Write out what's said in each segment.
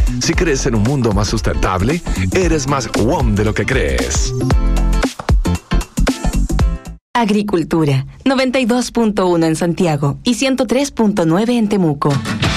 Si crees en un mundo más sustentable, eres más WOM de lo que crees. Agricultura, 92.1 en Santiago y 103.9 en Temuco.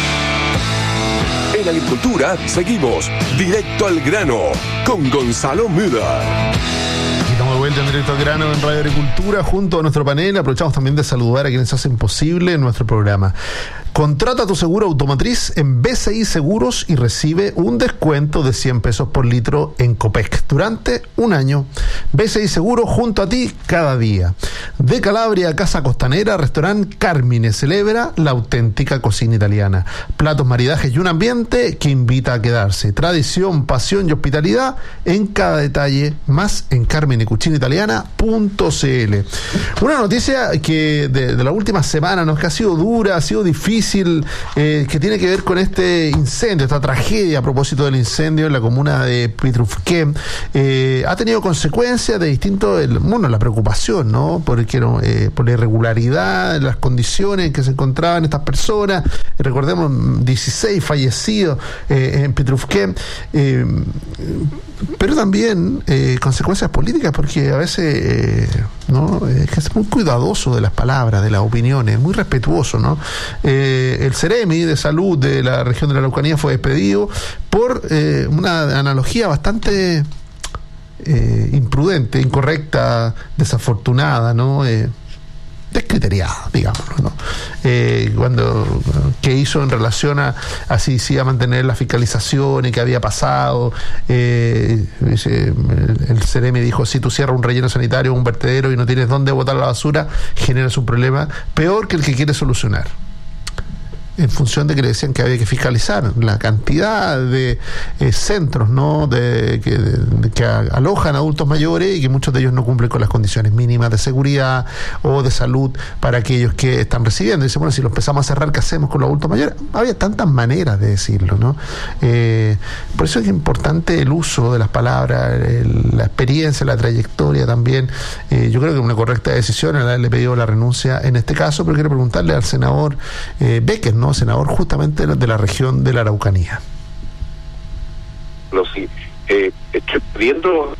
En Agricultura seguimos directo al grano con Gonzalo Müller. Estamos de vuelta en Directo al Grano en Radio Agricultura junto a nuestro panel. Aprovechamos también de saludar a quienes hacen posible nuestro programa. Contrata tu seguro automotriz en BCI Seguros y recibe un descuento de 100 pesos por litro en Copec durante un año. BCI Seguros junto a ti cada día. De Calabria a Casa Costanera, Restaurante Carmine celebra la auténtica cocina italiana. Platos, maridajes y un ambiente que invita a quedarse. Tradición, pasión y hospitalidad en cada detalle. Más en carminecucinaitaliana.cl. Una noticia que de la última semana, ¿no?, que ha sido dura, ha sido difícil, que tiene que ver con este incendio, esta tragedia a propósito del incendio en la comuna de Petrufquén. Ha tenido consecuencias de distintos, la preocupación, ¿no?, por la irregularidad, las condiciones en que se encontraban estas personas. Recordemos, 16 fallecidos en Petrufquén, pero también consecuencias políticas, porque a veces que es muy cuidadoso de las palabras, de las opiniones, muy respetuoso, ¿no? El Ceremi de Salud de la región de la Araucanía fue despedido por una analogía bastante imprudente, incorrecta, desafortunada, ¿no? Descriteriada, digámoslo, ¿no? Que hizo en relación a si se iba a mantener la fiscalización y qué había pasado. El CEREMI dijo: si tú cierras un relleno sanitario, un vertedero, y no tienes dónde botar la basura, generas un problema peor que el que quieres solucionar. En función de que le decían que había que fiscalizar la cantidad de centros, ¿no?, que alojan adultos mayores y que muchos de ellos no cumplen con las condiciones mínimas de seguridad o de salud para aquellos que están recibiendo. Y dice, bueno, si lo empezamos a cerrar, ¿qué hacemos con los adultos mayores? Había tantas maneras de decirlo, ¿no? Por eso es importante el uso de las palabras, la experiencia, la trayectoria también. Yo creo que es una correcta decisión el haberle pedido la renuncia en este caso, pero quiero preguntarle al senador Becker, ¿no?, senador justamente de la región de la Araucanía. Sí, estoy viendo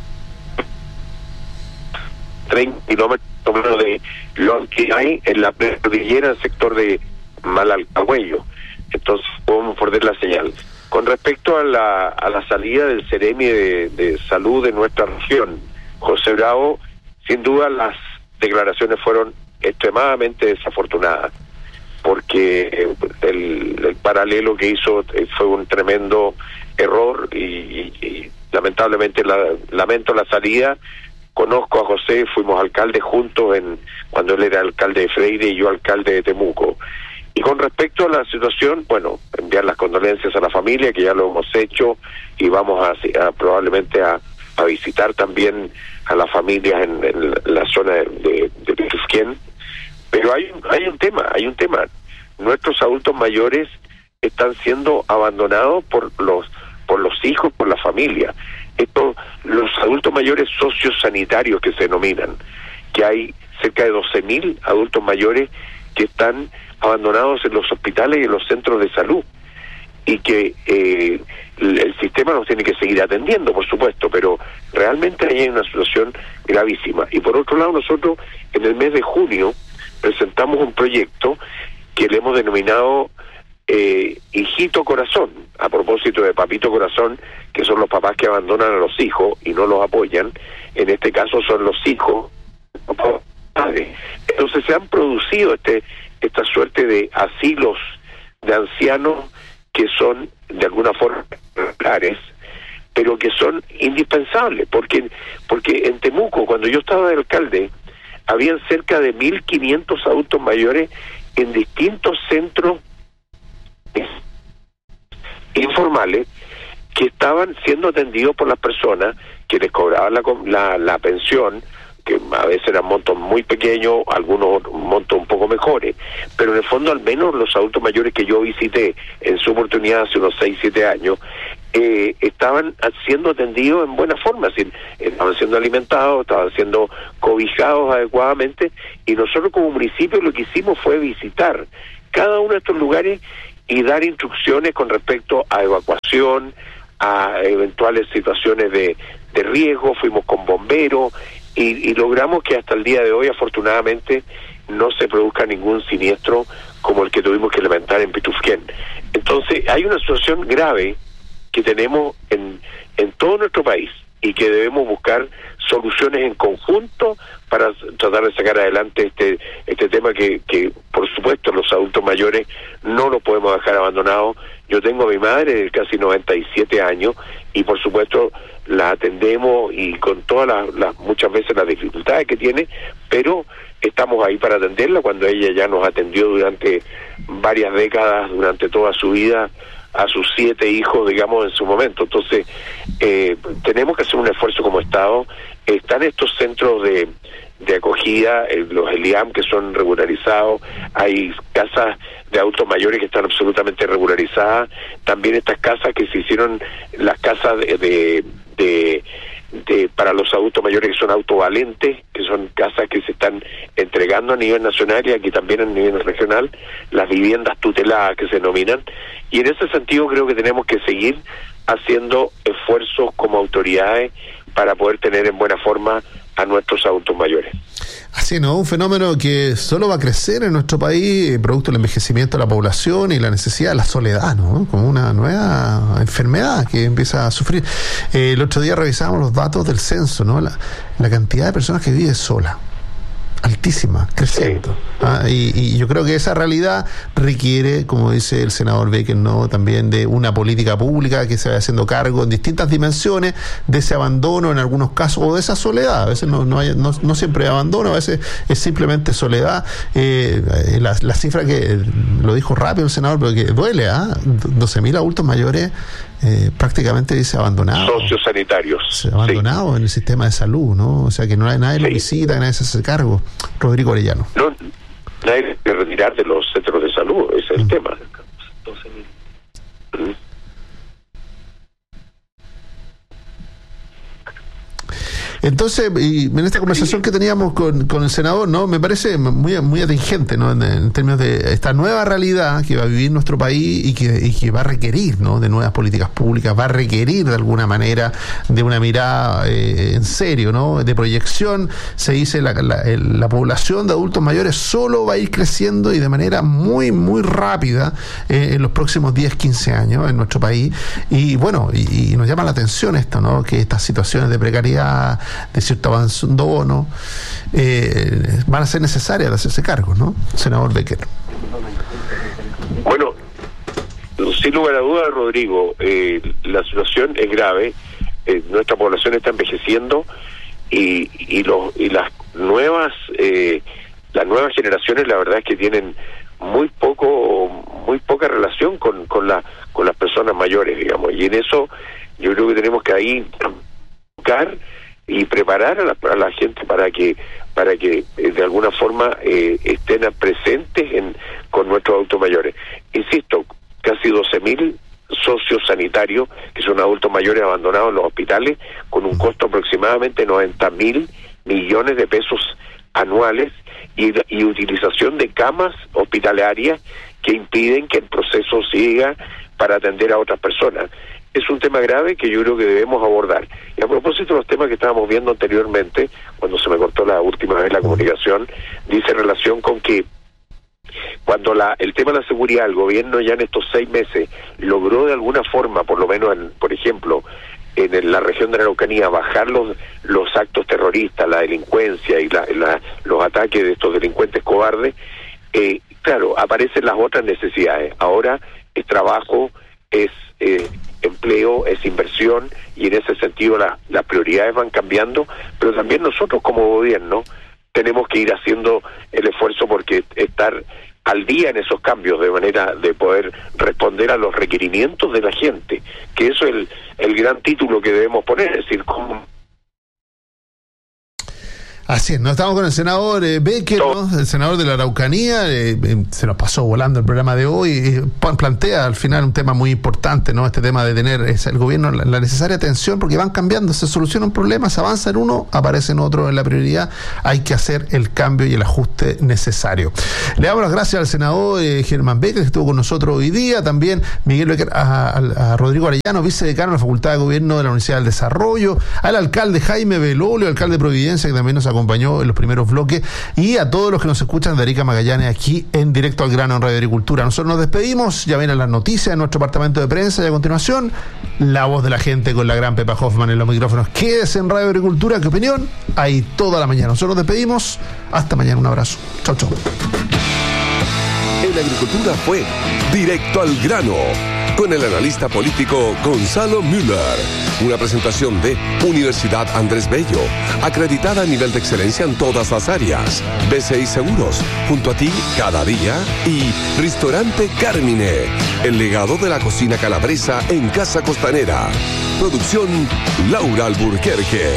30 kilómetros de lo que hay en la cordillera, en el sector de Malalcahuello. Entonces podemos perder la señal. Con respecto a la salida del Ceremi de Salud de nuestra región, José Bravo, sin duda las declaraciones fueron extremadamente desafortunadas, porque el paralelo que hizo fue un tremendo error y lamentablemente lamento la salida. Conozco a José, fuimos alcaldes juntos cuando él era alcalde de Freire y yo alcalde de Temuco. Y con respecto a la situación, bueno, enviar las condolencias a la familia, que ya lo hemos hecho, y vamos a probablemente a visitar también a las familias en la zona de Petrufquén. Pero hay un tema. Nuestros adultos mayores están siendo abandonados por los hijos, por la familia. Los adultos mayores sociosanitarios que se denominan, que hay cerca de 12.000 adultos mayores que están abandonados en los hospitales y en los centros de salud, y que el sistema los tiene que seguir atendiendo, por supuesto, pero realmente ahí hay una situación gravísima. Y por otro lado, nosotros en el mes de junio presentamos un proyecto que le hemos denominado Hijito Corazón, a propósito de Papito Corazón, que son los papás que abandonan a los hijos y no los apoyan. En este caso son los hijos padres. Entonces se han producido esta suerte de asilos de ancianos que son de alguna forma regulares, pero que son indispensables, porque en Temuco, cuando yo estaba de alcalde, habían cerca de 1.500 adultos mayores en distintos centros informales que estaban siendo atendidos por las personas que les cobraban la pensión, que a veces eran montos muy pequeños, algunos montos un poco mejores, pero en el fondo al menos los adultos mayores que yo visité en su oportunidad hace unos 6-7 años, estaban siendo atendidos en buena forma, estaban siendo alimentados, estaban siendo cobijados adecuadamente, y nosotros como municipio lo que hicimos fue visitar cada uno de estos lugares y dar instrucciones con respecto a evacuación, a eventuales situaciones de riesgo. Fuimos con bomberos y logramos que hasta el día de hoy, afortunadamente, no se produzca ningún siniestro como el que tuvimos que lamentar en Pitufquén. Entonces, hay una situación grave que tenemos en todo nuestro país y que debemos buscar soluciones en conjunto para tratar de sacar adelante este tema que por supuesto los adultos mayores no los podemos dejar abandonados. Yo tengo a mi madre de casi 97 años y por supuesto la atendemos y con todas las muchas veces las dificultades que tiene, pero estamos ahí para atenderla cuando ella ya nos atendió durante varias décadas, durante toda su vida, a sus 7 hijos, digamos, en su momento. Entonces, tenemos que hacer un esfuerzo como Estado. Están estos centros de acogida, los ELIAM, que son regularizados. Hay casas de adultos mayores que están absolutamente regularizadas. También estas casas que se hicieron, las casas para los adultos mayores que son autovalentes, que son casas que se están entregando a nivel nacional y aquí también a nivel regional, las viviendas tuteladas que se denominan, y en ese sentido creo que tenemos que seguir haciendo esfuerzos como autoridades para poder tener en buena forma a nuestros adultos mayores. Así, ¿no? Un fenómeno que solo va a crecer en nuestro país, producto del envejecimiento de la población y la necesidad de la soledad, ¿no? Como una nueva enfermedad que empieza a sufrir. El otro día revisábamos los datos del censo, ¿no? La cantidad de personas que vive sola. Altísima, creciendo. Sí. Y yo creo que esa realidad requiere, como dice el senador Becker, ¿no? También de una política pública que se vaya haciendo cargo en distintas dimensiones de ese abandono en algunos casos, o de esa soledad. A veces no siempre hay abandono, a veces es simplemente soledad. La cifra que lo dijo rápido el senador, pero que duele, 12.000 adultos mayores prácticamente dice abandonados. Sociosanitarios. Abandonados en el sistema de salud, ¿no? O sea que nadie lo visita, que nadie se hace cargo. Rodrigo Arellano. No, nadie que retirar de los centros de salud, ese es el tema. Entonces, y en esta conversación que teníamos con el senador, ¿no? Me parece muy atingente, ¿no? En términos de esta nueva realidad que va a vivir nuestro país y que va a requerir, ¿no? De nuevas políticas públicas, va a requerir de alguna manera de una mirada en serio, ¿no? De proyección. Se dice la población de adultos mayores solo va a ir creciendo y de manera muy rápida en los próximos 10, 15 años en nuestro país. Y bueno, y nos llama la atención esto, ¿no? Que estas situaciones de precariedad, de cierto abandono, van a ser necesarias de hacerse cargo, ¿no? Senador Becker. Bueno, sin lugar a dudas, Rodrigo, la situación es grave. Nuestra población está envejeciendo y las nuevas generaciones, la verdad es que tienen muy poca relación con las personas mayores, digamos, y en eso yo creo que tenemos que ahí buscar y preparar a la gente para que de alguna forma estén presentes con nuestros adultos mayores. Insisto, casi 12.000 socios sanitarios, que son adultos mayores abandonados en los hospitales, con un costo aproximadamente 90.000 millones de pesos anuales y utilización de camas hospitalarias que impiden que el proceso siga para atender a otras personas. Es un tema grave que yo creo que debemos abordar. Y a propósito de los temas que estábamos viendo anteriormente, cuando se me cortó la última vez la comunicación, dice en relación con que cuando el tema de la seguridad, el gobierno ya en estos 6 meses logró de alguna forma, por lo menos, por ejemplo, en la región de la Araucanía, bajar los actos terroristas, la delincuencia y los ataques de estos delincuentes cobardes, claro, aparecen las otras necesidades. Ahora es trabajo, es empleo, es inversión, y en ese sentido las prioridades van cambiando, pero también nosotros como gobierno tenemos que ir haciendo el esfuerzo porque estar al día en esos cambios de manera de poder responder a los requerimientos de la gente, que eso es el gran título que debemos poner, es decir, cómo. Así es, estamos con el senador Becker, ¿no? El senador de la Araucanía, se nos pasó volando el programa de hoy, plantea al final un tema muy importante, ¿no? Este tema de tener el gobierno la necesaria atención, porque van cambiando, se soluciona un problema, se avanza en uno, aparece en otro en la prioridad, hay que hacer el cambio y el ajuste necesario. Le damos las gracias al senador Germán Becker, que estuvo con nosotros hoy día, también Miguel Becker, a Rodrigo Arellano, vicedecano de la Facultad de Gobierno de la Universidad del Desarrollo, al alcalde Jaime Belolio, alcalde de Providencia, que también nos acompañó en los primeros bloques, y a todos los que nos escuchan de Arica Magallanes aquí en Directo al Grano en Radio Agricultura. Nosotros nos despedimos, ya vienen las noticias en nuestro departamento de prensa y a continuación la voz de la gente con la gran Pepa Hoffman en los micrófonos. Quédese en Radio Agricultura, ¿qué opinión? Ahí toda la mañana. Nosotros nos despedimos, hasta mañana, un abrazo. Chau, chau. En Agricultura fue Directo al Grano, con el analista político Gonzalo Müller. Una presentación de Universidad Andrés Bello, acreditada a nivel de excelencia en todas las áreas. BCI Seguros, junto a ti cada día. Y Ristorante Carmine, el legado de la cocina calabresa en Casa Costanera. Producción Laura Alburquerque.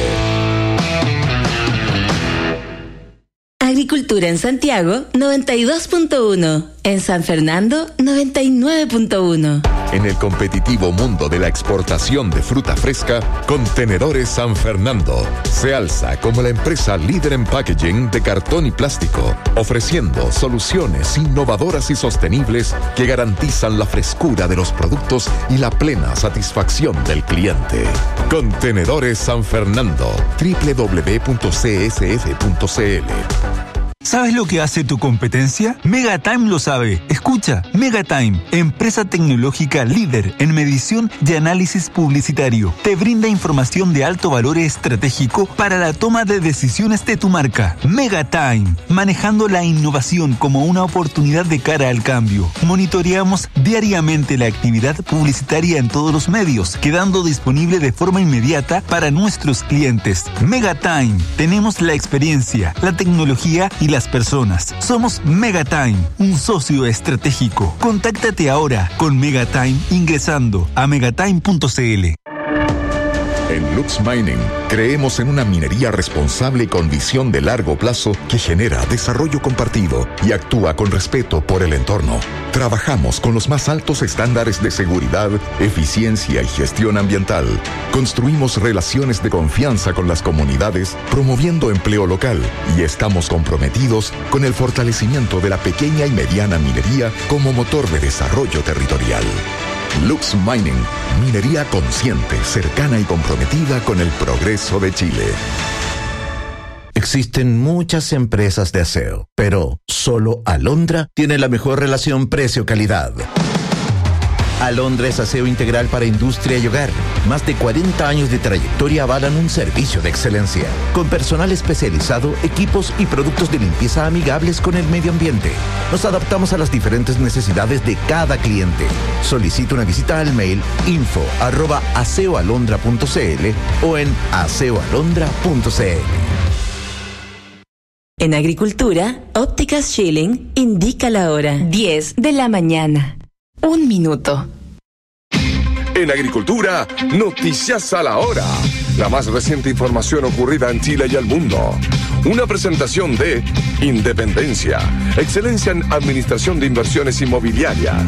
Agricultura en Santiago, 92.1. En San Fernando, 99.1. En el competitivo mundo de la exportación de fruta fresca, Contenedores San Fernando se alza como la empresa líder en packaging de cartón y plástico, ofreciendo soluciones innovadoras y sostenibles que garantizan la frescura de los productos y la plena satisfacción del cliente. Contenedores San Fernando, www.csf.cl. ¿Sabes lo que hace tu competencia? Megatime lo sabe. Escucha, Megatime, empresa tecnológica líder en medición y análisis publicitario. Te brinda información de alto valor estratégico para la toma de decisiones de tu marca. Megatime, manejando la innovación como una oportunidad de cara al cambio. Monitoreamos diariamente la actividad publicitaria en todos los medios, quedando disponible de forma inmediata para nuestros clientes. Megatime, tenemos la experiencia, la tecnología y las personas. Somos Megatime, un socio estratégico. Contáctate ahora con Megatime ingresando a megatime.cl. En Lux Mining creemos en una minería responsable y con visión de largo plazo que genera desarrollo compartido y actúa con respeto por el entorno. Trabajamos con los más altos estándares de seguridad, eficiencia y gestión ambiental. Construimos relaciones de confianza con las comunidades, promoviendo empleo local, y estamos comprometidos con el fortalecimiento de la pequeña y mediana minería como motor de desarrollo territorial. Lux Mining, minería consciente, cercana y comprometida con el progreso de Chile. Existen muchas empresas de aseo, pero solo Alondra tiene la mejor relación precio-calidad. Alondra es aseo integral para industria y hogar. Más de 40 años de trayectoria avalan un servicio de excelencia, con personal especializado, equipos y productos de limpieza amigables con el medio ambiente. Nos adaptamos a las diferentes necesidades de cada cliente. Solicita una visita al mail info@aseoalondra.cl o en aseoalondra.cl. En Agricultura, Ópticas Schilling indica la hora. 10 de la mañana. 1 minuto. En Agricultura, noticias a la hora. La más reciente información ocurrida en Chile y el mundo. Una presentación de Independencia, excelencia en administración de inversiones inmobiliarias.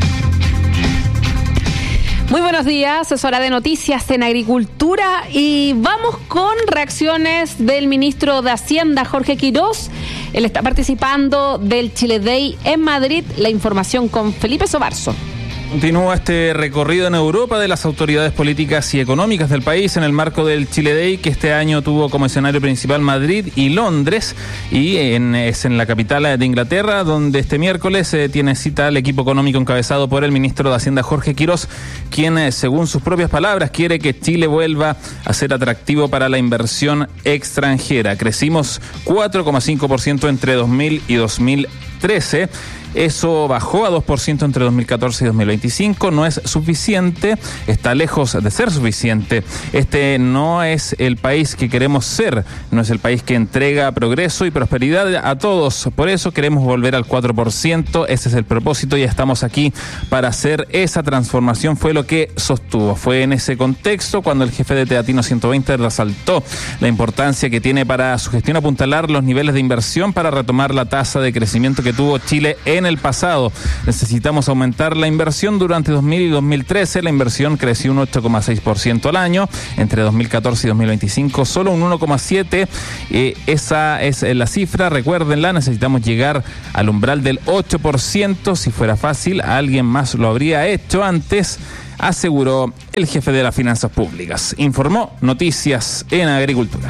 Muy buenos días, es hora de noticias en Agricultura y vamos con reacciones del ministro de Hacienda, Jorge Quirós. Él está participando del Chile Day en Madrid. La información con Felipe Sobarzo. Continúa este recorrido en Europa de las autoridades políticas y económicas del país en el marco del Chile Day, que este año tuvo como escenario principal Madrid y Londres, y es en la capital de Inglaterra, donde este miércoles tiene cita el equipo económico encabezado por el ministro de Hacienda, Jorge Quirós, quien, según sus propias palabras, quiere que Chile vuelva a ser atractivo para la inversión extranjera. Crecimos 4,5% entre 2000 y 2013. Eso bajó a 2% entre 2014 y 2025. No es suficiente, está lejos de ser suficiente. Este no es el país que queremos ser, no es el país que entrega progreso y prosperidad a todos. Por eso queremos volver al 4%. Ese es el propósito y estamos aquí para hacer esa transformación, fue lo que sostuvo. Fue en ese contexto cuando el jefe de Teatino 120 resaltó la importancia que tiene para su gestión apuntalar los niveles de inversión para retomar la tasa de crecimiento que tuvo Chile en el pasado. Necesitamos aumentar la inversión. Durante 2000 y 2013 la inversión creció un 8,6% al año. Entre 2014 y 2025 solo un 1,7%. Esa es la cifra, recuérdenla. Necesitamos llegar al umbral del 8%. Si fuera fácil, alguien más lo habría hecho antes, aseguró el jefe de las finanzas públicas. Informó Noticias en Agricultura.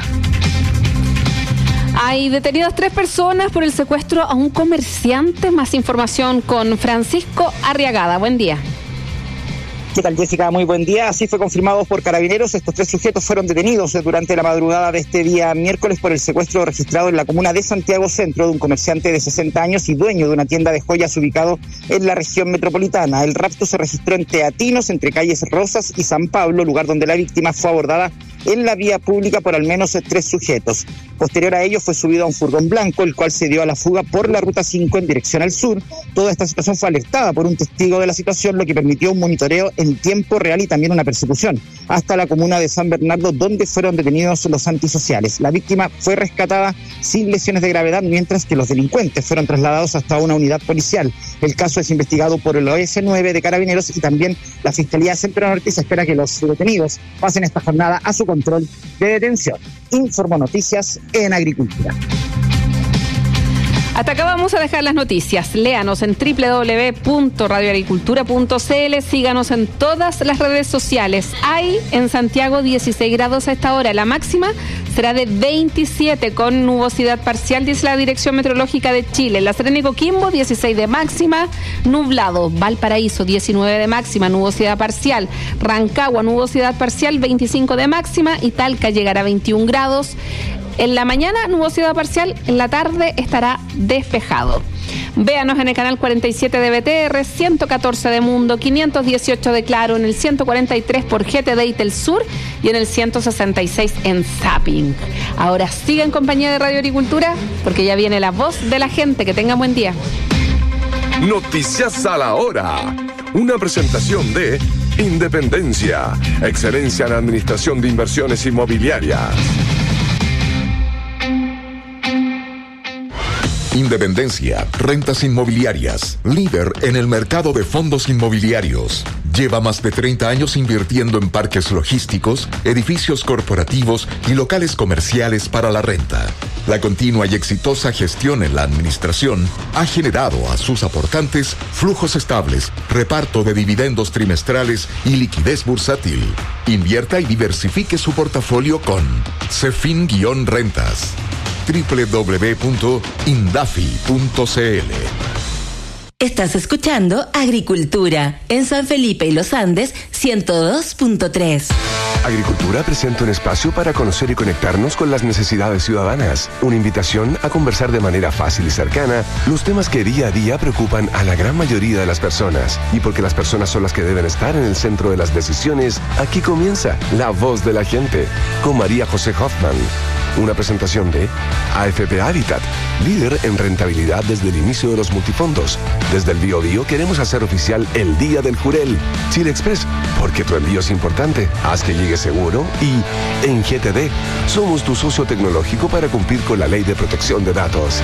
Hay detenidas 3 personas por el secuestro a un comerciante. Más información con Francisco Arriagada. Buen día. ¿Qué tal, Jessica? Muy buen día. Así fue confirmado por Carabineros. Estos 3 sujetos fueron detenidos durante la madrugada de este día miércoles por el secuestro registrado en la comuna de Santiago Centro de un comerciante de 60 años y dueño de una tienda de joyas ubicado en la región metropolitana. El rapto se registró en Teatinos, entre calles Rosas y San Pablo, lugar donde la víctima fue abordada en la vía pública por al menos 3 sujetos. Posterior a ello fue subido a un furgón blanco, el cual se dio a la fuga por la ruta 5 en dirección al sur. Toda esta situación fue alertada por un testigo de la situación, lo que permitió un monitoreo en tiempo real y también una persecución hasta la comuna de San Bernardo, donde fueron detenidos los antisociales. La víctima fue rescatada sin lesiones de gravedad, mientras que los delincuentes fueron trasladados hasta una unidad policial. El caso es investigado por el OS9 de Carabineros y también la Fiscalía de Centro Norte, y se espera que los detenidos pasen esta jornada a su control de detención. Informó Noticias en Agricultura. Hasta acá vamos a dejar las noticias. Léanos en www.radioagricultura.cl. Síganos en todas las redes sociales. Hay en Santiago 16 grados a esta hora. La máxima será de 27 con nubosidad parcial, dice la Dirección Meteorológica de Chile. La Serena y Coquimbo 16 de máxima, nublado. Valparaíso 19 de máxima, nubosidad parcial. Rancagua nubosidad parcial 25 de máxima y Talca llegará a 21 grados. En la mañana, nubosidad parcial, en la tarde estará despejado. Véanos en el canal 47 de BTR, 114 de Mundo, 518 de Claro, en el 143 por GTD y Telsur y en el 166 en Zapping. Ahora siga en compañía de Radio Agricultura porque ya viene la voz de la gente. Que tengan buen día. Noticias a la hora. Una presentación de Independencia, excelencia en administración de inversiones inmobiliarias. Independencia, rentas inmobiliarias, líder en el mercado de fondos inmobiliarios. Lleva más de 30 años invirtiendo en parques logísticos, edificios corporativos y locales comerciales para la renta. La continua y exitosa gestión en la administración ha generado a sus aportantes flujos estables, reparto de dividendos trimestrales y liquidez bursátil. Invierta y diversifique su portafolio con Cefin-Rentas. www.indafi.cl. Estás escuchando Agricultura en San Felipe y Los Andes 102.3. Agricultura presenta un espacio para conocer y conectarnos con las necesidades ciudadanas. Una invitación a conversar de manera fácil y cercana los temas que día a día preocupan a la gran mayoría de las personas. Y porque las personas son las que deben estar en el centro de las decisiones, aquí comienza La Voz de la Gente con María José Hoffman. Una presentación de AFP Habitat, líder en rentabilidad desde el inicio de los multifondos. Desde el Biobío queremos hacer oficial el Día del Jurel. Chile Express, porque tu envío es importante. Haz que llegue seguro. Y en GTD, somos tu socio tecnológico para cumplir con la Ley de Protección de Datos.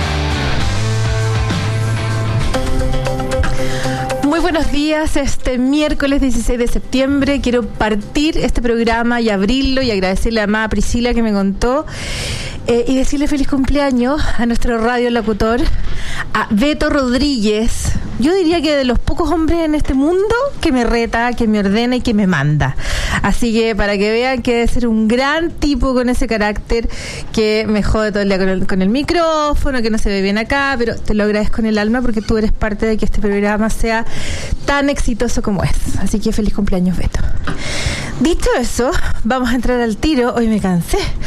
Muy buenos días, este miércoles 16 de septiembre quiero partir este programa y abrirlo y agradecerle a amada Priscila que me contó y decirle feliz cumpleaños a nuestro radiolocutor, a Beto Rodríguez. Yo diría que de los pocos hombres en este mundo que me reta, que me ordena y que me manda. Así que para que vean que debe ser un gran tipo con ese carácter que me jode todo el día con el micrófono, que no se ve bien acá, pero te lo agradezco en el alma porque tú eres parte de que este programa sea tan exitoso como es. Así que feliz cumpleaños, Beto. Dicho eso, vamos a entrar al tiro. Hoy me cansé.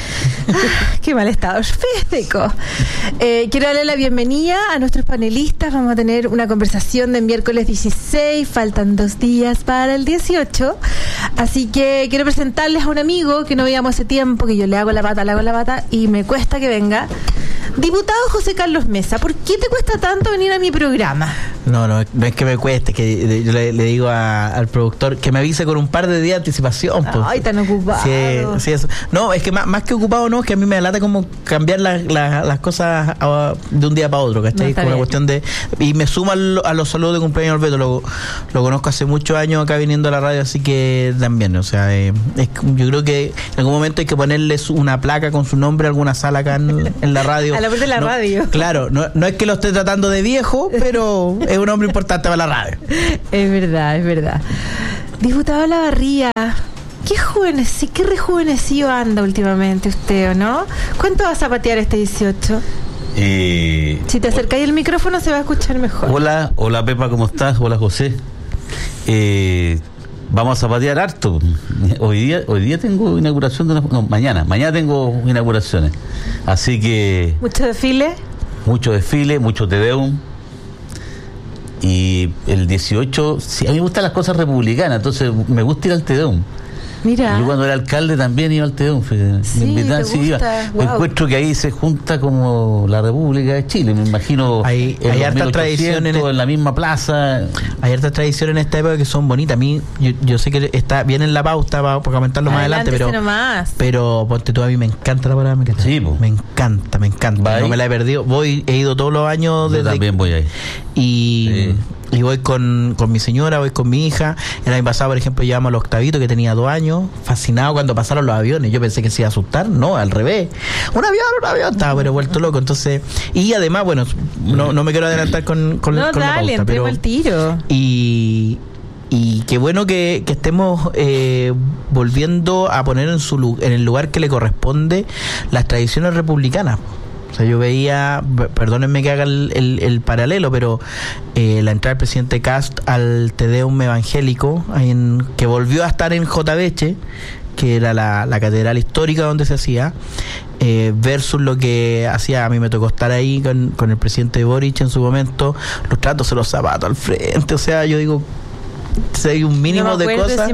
Qué mal estado físico. Quiero darle la bienvenida a nuestros panelistas. Vamos a tener una conversación de miércoles 16. Faltan 2 días para el 18. Así que quiero presentarles a un amigo que no veíamos hace tiempo, que yo le hago la pata y me cuesta que venga. Diputado José Carlos Mesa, ¿por qué te cuesta tanto venir a mi programa? No es que me cueste, que yo le digo al productor que me avise con un par de días de anticipación. Pues. Ay, tan ocupado. Sí, eso. No, es que más que ocupado no, es que a mí me lata como cambiar las cosas de un día para otro, ¿cachai? No, como una cuestión de... Y me sumo a los saludos de cumpleaños al Beto, lo conozco hace muchos años acá viniendo a la radio, así que también, o sea, yo creo que en algún momento hay que ponerles una placa con su nombre a alguna sala acá en la radio. A la puerta de la radio. Claro, no es que lo esté tratando de viejo, pero es un hombre importante para la radio. Es verdad. Diputado Olavarría, qué rejuvenecido anda últimamente usted, ¿o no? ¿Cuánto va a zapatear este 18? Si te acercáis el micrófono se va a escuchar mejor. Hola Pepa, ¿cómo estás? Hola José. Vamos a zapatear harto. Hoy día tengo inauguración mañana tengo inauguraciones. Así que... ¿Mucho desfile, mucho Te Deum. Y el 18, sí, a mí me gustan las cosas republicanas, entonces me gusta ir al Te Deum. Mira. Yo cuando era alcalde también iba al Te Deum. Sí, me invitaban, sí, iba. Wow. Encuentro que ahí se junta como la República de Chile, me imagino. Hay hartas tradiciones en la misma plaza. Hay hartas tradiciones en esta época que son bonitas. A mí, yo sé que está bien en la pauta para comentarlo más adelante, pero ponte tú, a mí me encanta la parada militar. Sí, me encanta. No me la he perdido. He ido todos los años desde... Yo también voy ahí. Y voy con mi señora, voy con mi hija. El año pasado, por ejemplo, llevamos al Octavito, que tenía 2 años, fascinado cuando pasaron los aviones. Yo pensé que se iba a asustar, no, al revés. Un avión, estaba pero vuelto loco. Entonces, y además, bueno, no me quiero adelantar con la pauta, entremos al tiro. Y qué bueno que estemos volviendo a poner en el lugar que le corresponde las tradiciones republicanas. O sea, yo veía, perdónenme que haga el paralelo, pero la entrada del presidente Kast al Te Deum evangélico, que volvió a estar en Jotaveche, que era la catedral histórica donde se hacía, versus lo que hacía, a mí me tocó estar ahí con el presidente Boric en su momento, los tratos de los zapatos al frente, o sea, yo digo... Si hay un mínimo de cosas,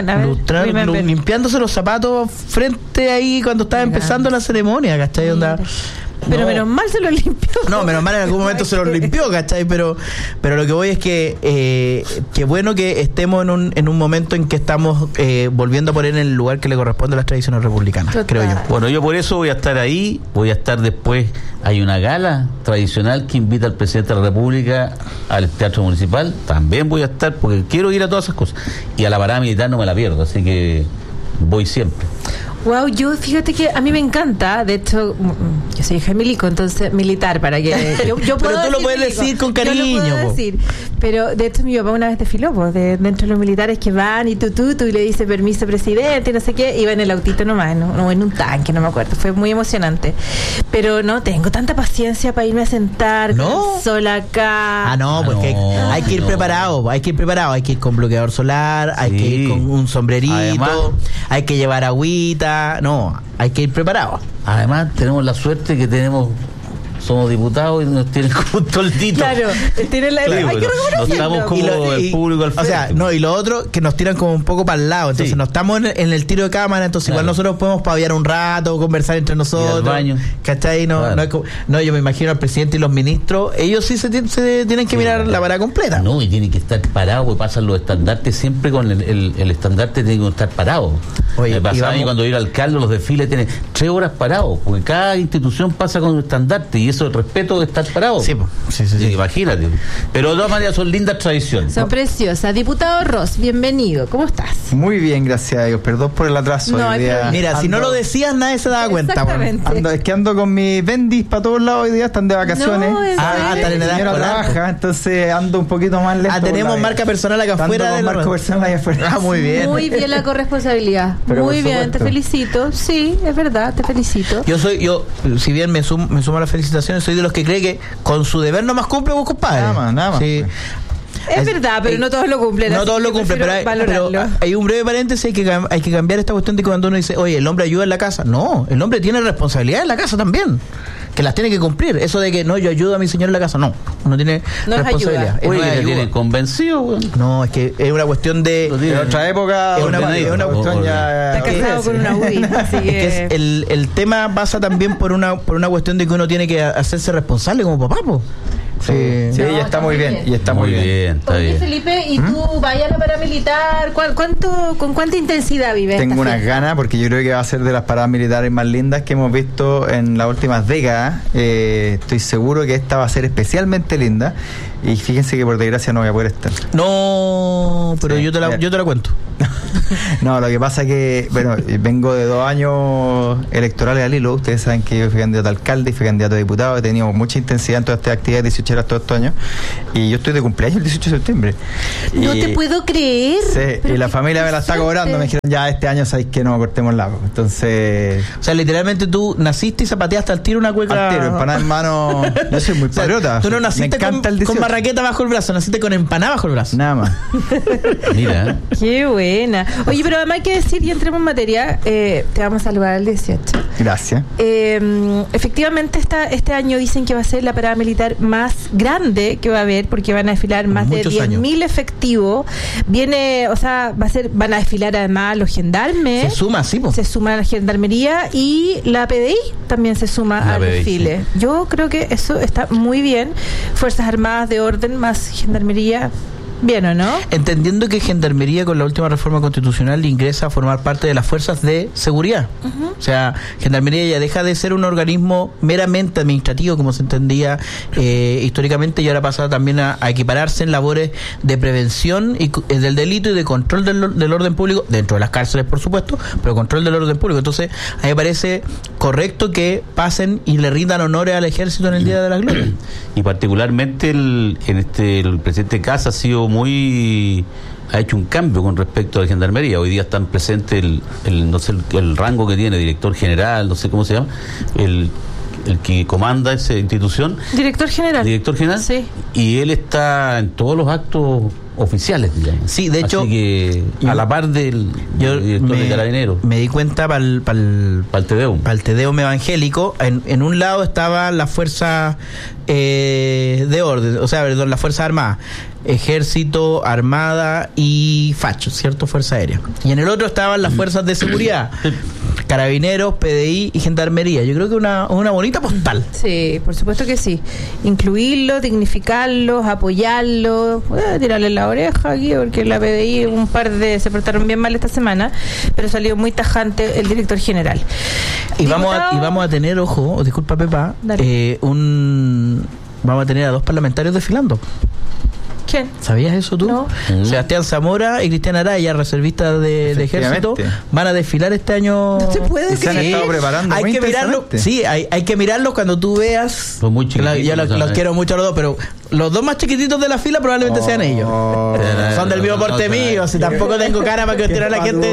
limpiándose los zapatos frente ahí cuando estaba empezando la ceremonia, ¿cachai? Pero menos mal se los limpió. No, menos mal en algún momento se los limpió, ¿cachai? Pero lo que voy es que bueno que estemos en un momento en que estamos volviendo a poner en el lugar que le corresponde a las tradiciones republicanas. Total. Creo yo. Bueno, yo por eso voy a estar ahí, voy a estar después, hay una gala tradicional que invita al presidente de la República al Teatro Municipal, también voy a estar porque quiero ir a todas esas cosas. Y a la parada militar no me la pierdo, así que voy siempre. Wow, yo fíjate que a mí me encanta, de hecho, yo soy hija de milico, entonces militar, para que yo puedo. Pero tú lo puedes decir con cariño. Yo lo puedo decir, pero de hecho mi papá una vez desfiló, dentro de los militares que van y tú y le dice permiso presidente y no sé qué, iba en el autito nomás, no en un tanque, no me acuerdo, fue muy emocionante. Pero no tengo tanta paciencia para irme a sentar con el sol acá. Porque hay que ir preparado, hay que ir con bloqueador solar, hay que ir con un sombrerito, además, hay que llevar agüita. Hay que ir preparado. Además, tenemos la suerte que somos diputados y nos tienen como un toldito. Claro, hay que no estamos como el público al frente. O sea, y lo otro, que nos tiran como un poco para el lado. Entonces, no estamos en el tiro de cámara. Entonces, igual nosotros podemos paviar un rato, conversar entre nosotros. Baño. ¿Cachai? No, yo me imagino al presidente y los ministros. Ellos sí se tienen que mirar la parada completa. No, y tienen que estar parados, porque pasan los estandartes siempre con el estandarte, tiene que estar parado. Me pasaba a mí cuando iba al alcalde, los desfiles tienen 3 horas parados, porque cada institución pasa con un estandarte y eso, el respeto de estar parado. Sí. Imagínate. Pero de todas maneras son lindas tradiciones. Son preciosas. Diputado Ross, bienvenido. ¿Cómo estás? Muy bien, gracias a Dios. Perdón por el atraso. Mira, si no lo decías, nadie se daba cuenta. Ando con mis bendis para todos lados hoy día, están de vacaciones. Están en edad escolar, trabaja, entonces ando un poquito más lento. Tenemos marca personal acá afuera. Muy bien. Muy bien la corresponsabilidad. Pero muy bien, te felicito. Sí, es verdad, te felicito. Yo si bien me sumo a las felicitaciones, soy de los que cree que con su deber nomás cumple vos, compadre. Nada más. Sí. Es verdad, pero no todos lo cumplen. No todos lo cumplen, pero hay un breve paréntesis, hay que cambiar esta cuestión de cuando uno dice, oye, el hombre ayuda en la casa. No, el hombre tiene responsabilidad en la casa también, que las tiene que cumplir. Eso de que no, yo ayudo a mi señor en la casa, no, uno tiene responsabilidad. Oye, que tienen convencido, güey. No, es que es una cuestión de en otra época, es una cuestión ya. Está casado con una UDI, así que es el tema pasa también por una cuestión de que uno tiene que hacerse responsable como papá, po. Sí, ya está muy bien. Y está muy bien. Está Oye, bien. Felipe, ¿y tú vayas a la paramilitar? ¿Con cuánta intensidad vives? Tengo unas ganas, porque yo creo que va a ser de las paradas militares más lindas que hemos visto en las últimas décadas. Estoy seguro que esta va a ser especialmente linda. Y fíjense que por desgracia no voy a poder estar. No, pero sí, yo te la cuento. No, lo que pasa es que, bueno, vengo de 2 años electorales al hilo. Ustedes saben que yo fui candidato a alcalde y fui candidato a diputado. He tenido mucha intensidad en todas estas actividades 18 horas todos estos años. Y yo estoy de cumpleaños el 18 de septiembre. No te puedo creer. Sí, y la familia me la está cobrando. Me dijeron, ya este año sabéis que no, cortemos la. Entonces. O sea, literalmente tú naciste y zapateaste al tiro una cueca. Al tiro, empanada en mano. Yo soy muy patriota. Tú no naciste con marraqueta bajo el brazo, naciste con empanada bajo el brazo. Nada más. Mira. Qué buena. Oye, pero además hay que decir, y entremos en materia, te vamos a saludar al 18. Gracias. Efectivamente, este año dicen que va a ser la parada militar más grande que va a haber, porque van a desfilar más de 10.000 efectivos. Van a desfilar además los gendarmes. Se suma, sí, po. Se suma la gendarmería y la PDI también se suma al desfile. Sí. Yo creo que eso está muy bien. Fuerzas Armadas de orden más gendarmería. Bien, ¿o no? Entendiendo que Gendarmería con la última reforma constitucional ingresa a formar parte de las fuerzas de seguridad. Uh-huh. O sea, Gendarmería ya deja de ser un organismo meramente administrativo, como se entendía históricamente, y ahora pasa también a equipararse en labores de prevención y del delito y de control del orden público, dentro de las cárceles, por supuesto, pero control del orden público. Entonces, a mí me parece correcto que pasen y le rindan honores al ejército en el Día de la Gloria. Y particularmente el presidente Kast ha hecho un cambio con respecto a la gendarmería. Hoy día están presentes no sé el rango que tiene, director general, no sé cómo se llama, el que comanda esa institución. Director general. Sí. Y él está en todos los actos oficiales, digamos. Sí, de hecho, así que a la par del director de Carabineros. Me di cuenta para el Tedeum evangélico, en un lado estaban las fuerzas de orden, o sea, perdón, las fuerzas armadas, ejército, armada y facho, ¿cierto? Fuerza aérea. Y en el otro estaban las fuerzas de seguridad, Carabineros, PDI y Gendarmería. Yo creo que una bonita postal. Sí, por supuesto que sí. Incluirlos, dignificarlos, apoyarlos, tirarles la oreja aquí, porque la PDI se portaron bien mal esta semana, pero salió muy tajante el director general. Y vamos a tener, ojo, disculpa Pepa, vamos a tener a 2 parlamentarios desfilando. ¿Quién? ¿Sabías eso tú? No. Sebastián Zamora y Cristian Araya, reservistas de ejército, van a desfilar este año. No se puede creer. Se han estado preparando. Hay que mirarlo. Sí, hay que mirarlos cuando tú veas. Son muy chiquititos. Yo los quiero mucho a los dos, pero los 2 más chiquititos de la fila probablemente sean ellos. Son del mismo porte mío. Si tampoco tengo cara para cuestionar a la gente.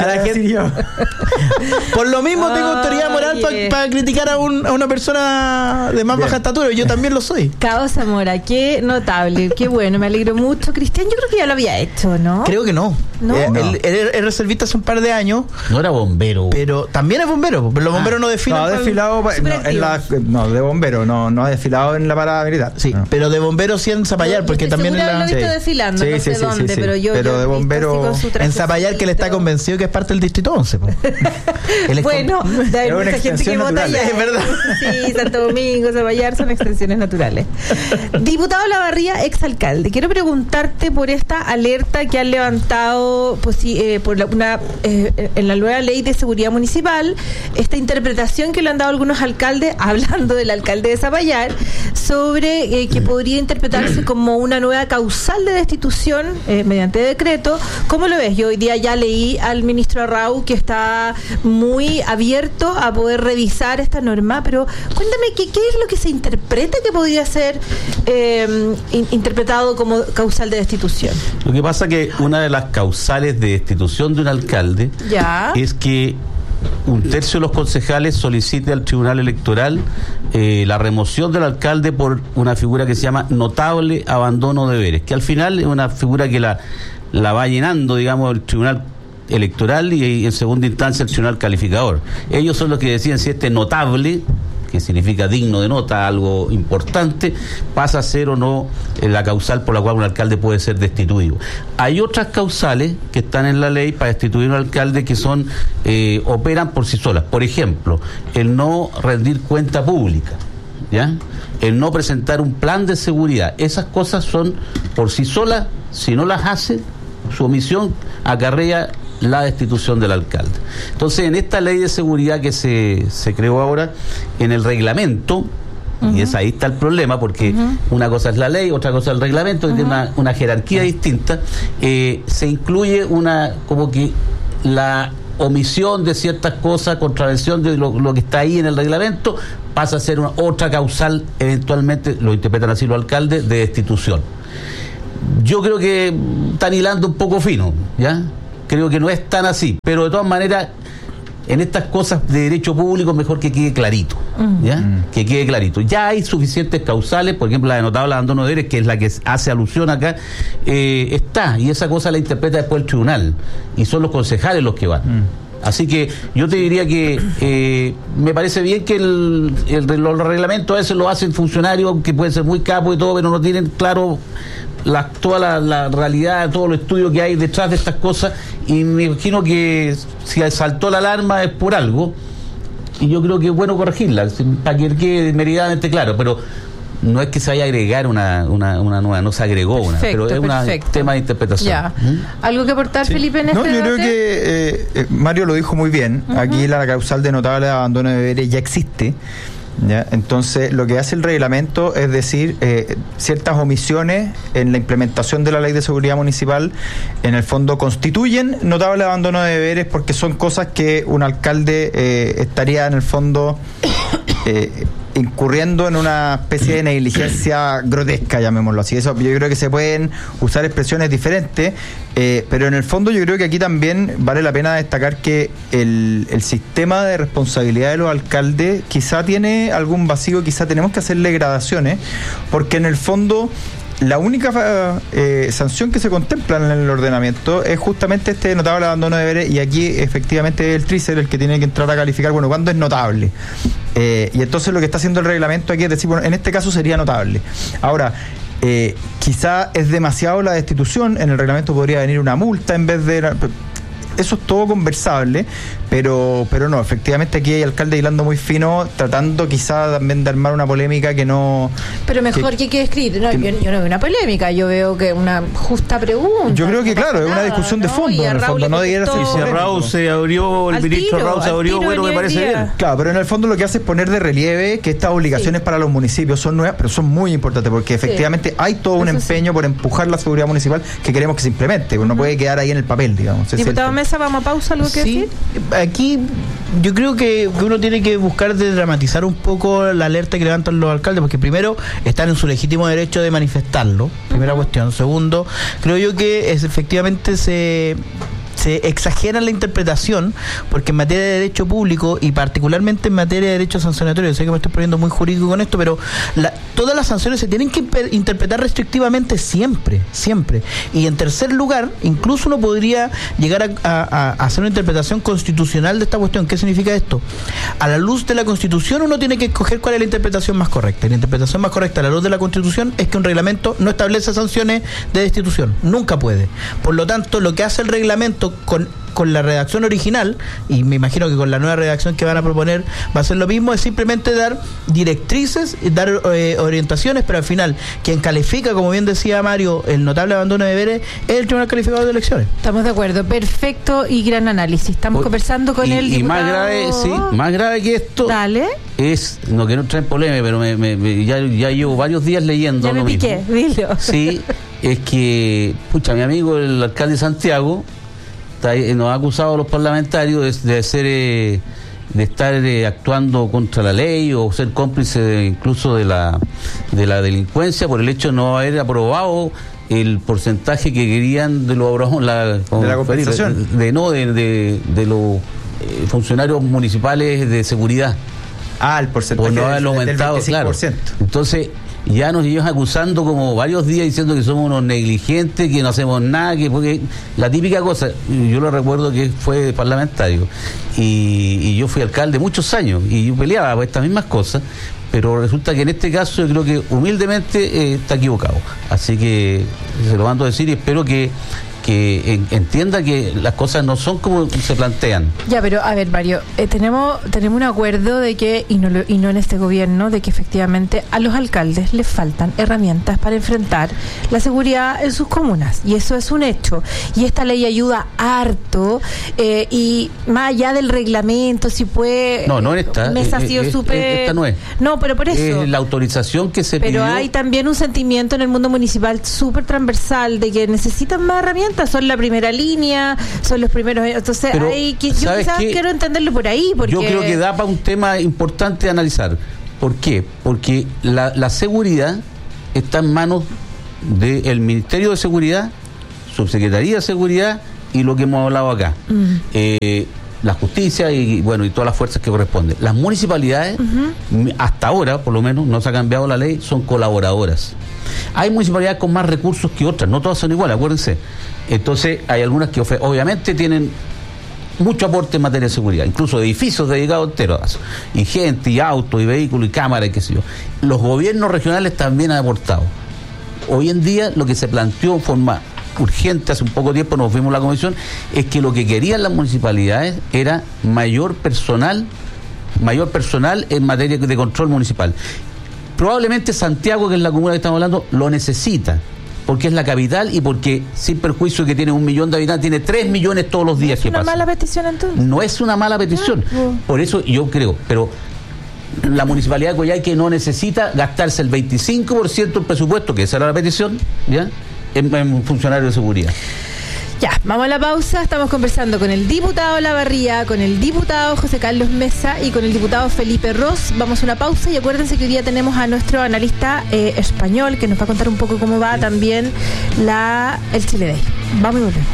Por lo mismo tengo autoridad moral para criticar a una persona de más baja estatura. Yo también lo soy. Cabo Zamora, qué notable, qué bueno. Me alegro mucho. Cristian, yo creo que ya lo había hecho, ¿no? Creo que no. Él es reservista hace un par de años. No era bombero. Pero también es bombero. Pero los bomberos no desfilan. No, ha desfilado de bombero. No ha desfilado en la parada militar. Sí, pero de bombero sí en Zapallar, porque también en la. Lo he visto desfilando, no sé dónde, pero yo. Pero de bombero. En Zapallar, que le está convencido que es parte del distrito 11. Bueno, hay mucha gente que vota allá. Es verdad. Sí, Santo Domingo, Zapallar son extensiones naturales. Diputado Lavarría, exalcalde. Quiero preguntarte por esta alerta que han levantado en la nueva ley de seguridad municipal, esta interpretación que le han dado algunos alcaldes, hablando del alcalde de Zapallar, sobre que podría interpretarse como una nueva causal de destitución mediante decreto. ¿Cómo lo ves? Yo hoy día ya leí al ministro Arrau que está muy abierto a poder revisar esta norma, pero cuéntame, ¿qué es lo que se interpreta que podría ser interpretado como causal de destitución? Lo que pasa que una de las causales de destitución de un alcalde es que un tercio de los concejales solicite al Tribunal Electoral la remoción del alcalde por una figura que se llama notable abandono de deberes, que al final es una figura que la va llenando, digamos, el Tribunal Electoral y en segunda instancia el Tribunal Calificador. Ellos son los que deciden si este notable, que significa digno de nota, algo importante, pasa a ser o no la causal por la cual un alcalde puede ser destituido. Hay otras causales que están en la ley para destituir a un alcalde que son operan por sí solas. Por ejemplo, el no rendir cuenta pública, ¿ya? El no presentar un plan de seguridad. Esas cosas son por sí solas, si no las hace, su omisión acarrea la destitución del alcalde. Entonces, en esta ley de seguridad que se creó ahora, en el reglamento, y ahí está el problema, porque una cosa es la ley, otra cosa es el reglamento, que tiene una jerarquía distinta, se incluye como que la omisión de ciertas cosas, contravención de lo que está ahí en el reglamento, pasa a ser otra causal, eventualmente, lo interpretan así los alcaldes, de destitución. Yo creo que están hilando un poco fino, ¿ya? Creo que no es tan así, pero de todas maneras, en estas cosas de derecho público, mejor que quede clarito, ¿ya? Que quede clarito. Ya hay suficientes causales, por ejemplo, la de notable abandono de deberes, que es la que hace alusión acá, está, y esa cosa la interpreta después el tribunal, y son los concejales los que van. Así que yo te diría que me parece bien que los reglamentos a veces lo hacen funcionarios, que pueden ser muy capos y todo, pero no tienen claro toda la realidad, todos los estudios que hay detrás de estas cosas, y me imagino que si saltó la alarma es por algo, y yo creo que es bueno corregirla, para que quede meridamente claro, pero no es que se vaya a agregar una nueva, no se agregó una, pero es un tema de interpretación. Ya. ¿Algo que aportar, Felipe, en este yo creo que Mario lo dijo muy bien. Aquí la causal de notable abandono de deberes ya existe. ¿Ya? Entonces, lo que hace el reglamento es decir, ciertas omisiones en la implementación de la ley de seguridad municipal, en el fondo constituyen notable abandono de deberes, porque son cosas que un alcalde estaría en el fondo incurriendo en una especie de negligencia grotesca, llamémoslo así. Eso, yo creo que se pueden usar expresiones diferentes, pero en el fondo yo creo que aquí también vale la pena destacar que el sistema de responsabilidad de los alcaldes quizá tiene algún vacío, quizá tenemos que hacerle gradaciones, porque en el fondo la única sanción que se contempla en el ordenamiento es justamente este notable abandono de deberes, y aquí efectivamente es el TRICER el que tiene que entrar a calificar, bueno, ¿cuándo es notable? Y entonces lo que está haciendo el reglamento aquí es decir, bueno, en este caso sería notable. Ahora, quizá es demasiado la destitución, en el reglamento podría venir una multa en vez de... Eso es todo conversable, pero no, efectivamente aquí hay alcalde hilando muy fino, tratando quizá también de armar una polémica que no... Pero mejor que quede escrito. No, yo no veo una polémica, yo veo que una justa pregunta. Yo creo que claro, es una discusión de fondo, en el fondo, no debiera ser... Si Raúl se abrió, el ministro Raúl se abrió, bueno, me parece bien. Claro, pero en el fondo lo que hace es poner de relieve que estas obligaciones para los municipios son nuevas, pero son muy importantes, porque efectivamente hay todo un empeño por empujar la seguridad municipal que queremos que se implemente, no puede quedar ahí en el papel, digamos. Diputado Mesa, vamos a pausa, ¿algo que decir? Aquí yo creo que uno tiene que buscar de dramatizar un poco la alerta que levantan los alcaldes, porque primero están en su legítimo derecho de manifestarlo, primera cuestión. Segundo, creo yo que efectivamente se exagera la interpretación, porque en materia de derecho público y particularmente en materia de derecho sancionatorio, sé que me estoy poniendo muy jurídico con esto, pero todas las sanciones se tienen que interpretar restrictivamente siempre. Y en tercer lugar, incluso uno podría llegar a hacer una interpretación constitucional de esta cuestión. ¿Qué significa esto? A la luz de la Constitución uno tiene que escoger cuál es la interpretación más correcta. Y la interpretación más correcta a la luz de la Constitución es que un reglamento no establece sanciones de destitución. Nunca puede. Por lo tanto, lo que hace el reglamento con la redacción original, y me imagino que con la nueva redacción que van a proponer va a ser lo mismo, es simplemente dar directrices, dar orientaciones, pero al final quien califica, como bien decía Mario, el notable abandono de deberes es el Tribunal Calificador de Elecciones. Estamos de acuerdo, perfecto y gran análisis. Estamos conversando con el diputado... Y más grave que esto es, no quiero entrar en polémica, pero ya llevo varios días leyendo ya lo me piqué, mismo. Dilo. Sí, es que, mi amigo el alcalde de Santiago nos ha acusado a los parlamentarios de estar actuando contra la ley o ser cómplice incluso de la delincuencia por el hecho de no haber aprobado el porcentaje que querían de la compensación, de funcionarios municipales de seguridad. El porcentaje por no haberlo aumentado, del 25%. claro. Entonces, ya nos llevan acusando como varios días diciendo que somos unos negligentes, que no hacemos nada, porque la típica cosa, yo lo recuerdo que fue parlamentario y yo fui alcalde muchos años y yo peleaba por estas mismas cosas, pero resulta que en este caso yo creo que humildemente está equivocado. Así que se lo mando a decir y espero que entienda que las cosas no son como se plantean. Ya, pero a ver, Mario, tenemos un acuerdo de que, y no en este gobierno, de que efectivamente a los alcaldes les faltan herramientas para enfrentar la seguridad en sus comunas, y eso es un hecho, y esta ley ayuda harto, y más allá del reglamento, si puede... No en esta. Mesa ha sido súper... Esta no es. No, pero por eso... la autorización que se pidió... Pero hay también un sentimiento en el mundo municipal súper transversal de que necesitan más herramientas, son la primera línea, son los primeros... Entonces, yo quizás quiero entenderlo por ahí, porque... Yo creo que da para un tema importante de analizar. ¿Por qué? Porque la seguridad está en manos del Ministerio de Seguridad, Subsecretaría de Seguridad y lo que hemos hablado acá. La justicia y todas las fuerzas que corresponden. Las municipalidades, hasta ahora, por lo menos, no se ha cambiado la ley, son colaboradoras. Hay municipalidades con más recursos que otras, no todas son iguales, acuérdense. Entonces, hay algunas que obviamente tienen mucho aporte en materia de seguridad, incluso edificios dedicados enteros, y gente, y autos, y vehículos, y cámaras, y qué sé yo. Los gobiernos regionales también han aportado. Hoy en día, lo que se planteó en forma urgente, hace un poco tiempo nos fuimos a la comisión, es que lo que querían las municipalidades era mayor personal en materia de control municipal. Probablemente Santiago, que es la comuna que estamos hablando, lo necesita, porque es la capital y porque, sin perjuicio que tiene 1 millón de habitantes, tiene 3 millones todos los días que pasan. ¿Es una mala petición entonces? No es una mala petición. Por eso yo creo, pero la municipalidad de Coyhaique no necesita gastarse el 25% del presupuesto, que esa era la petición, ¿ya?, en funcionarios de seguridad. Ya, vamos a la pausa. Estamos conversando con el diputado Lavarría, con el diputado José Carlos Mesa y con el diputado Felipe Ros. Vamos a una pausa y acuérdense que hoy día tenemos a nuestro analista español que nos va a contar un poco cómo va también el Chile Day. Vamos y volvemos.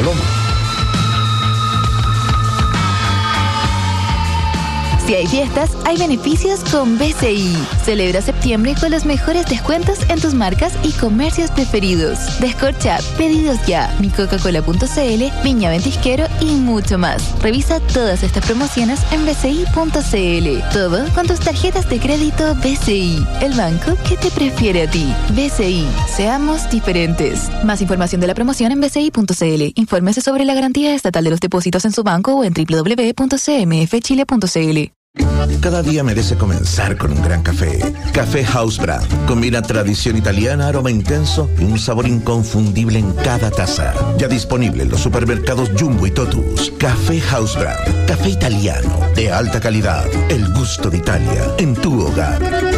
Si hay fiestas, hay beneficios con BCI. Celebra septiembre con los mejores descuentos en tus marcas y comercios preferidos. Descorcha, pedidos ya, micoca-cola.cl, Viña Ventisquero y mucho más. Revisa todas estas promociones en bci.cl. Todo con tus tarjetas de crédito BCI, el banco que te prefiere a ti. BCI, seamos diferentes. Más información de la promoción en bci.cl. Infórmese sobre la garantía estatal de los depósitos en su banco o en www.cmfchile.cl. Cada día merece comenzar con un gran café. Café House Brand. Combina tradición italiana, aroma intenso y un sabor inconfundible en cada taza. Ya disponible en los supermercados Jumbo y Totus. Café House Brand. Café italiano de alta calidad. El gusto de Italia en tu hogar.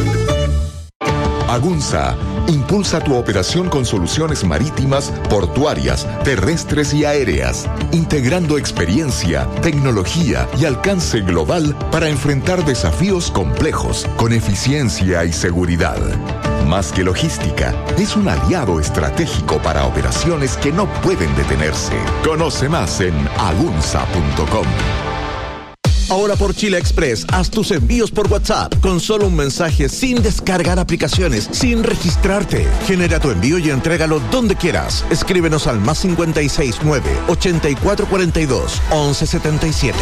Agunza impulsa tu operación con soluciones marítimas, portuarias, terrestres y aéreas, integrando experiencia, tecnología y alcance global para enfrentar desafíos complejos con eficiencia y seguridad. Más que logística, es un aliado estratégico para operaciones que no pueden detenerse. Conoce más en agunza.com. Ahora por Chile Express, haz tus envíos por WhatsApp con solo un mensaje, sin descargar aplicaciones, sin registrarte. Genera tu envío y entrégalo donde quieras. Escríbenos al +569 8442 1177.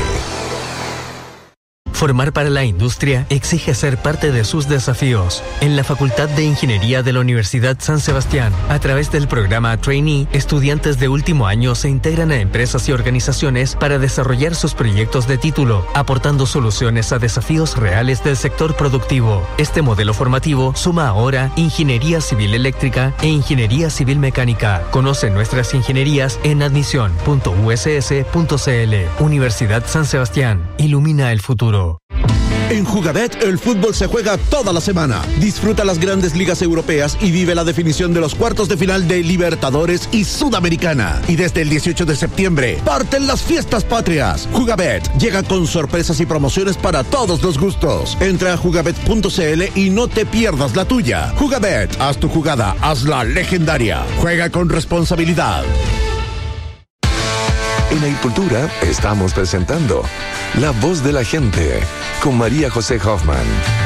Formar para la industria exige ser parte de sus desafíos. En la Facultad de Ingeniería de la Universidad San Sebastián, a través del programa Trainee, estudiantes de último año se integran a empresas y organizaciones para desarrollar sus proyectos de título, aportando soluciones a desafíos reales del sector productivo. Este modelo formativo suma ahora Ingeniería Civil Eléctrica e Ingeniería Civil Mecánica. Conoce nuestras ingenierías en admisión.uss.cl. Universidad San Sebastián. Ilumina el futuro. En Jugabet, el fútbol se juega toda la semana. Disfruta las grandes ligas europeas y vive la definición de los cuartos de final de Libertadores y Sudamericana. Y desde el 18 de septiembre, parten las fiestas patrias. Jugabet llega con sorpresas y promociones para todos los gustos. Entra a jugabet.cl y no te pierdas la tuya. Jugabet, haz tu jugada, hazla legendaria. Juega con responsabilidad. En Agricultura estamos presentando La Voz de la Gente con María José Hoffman.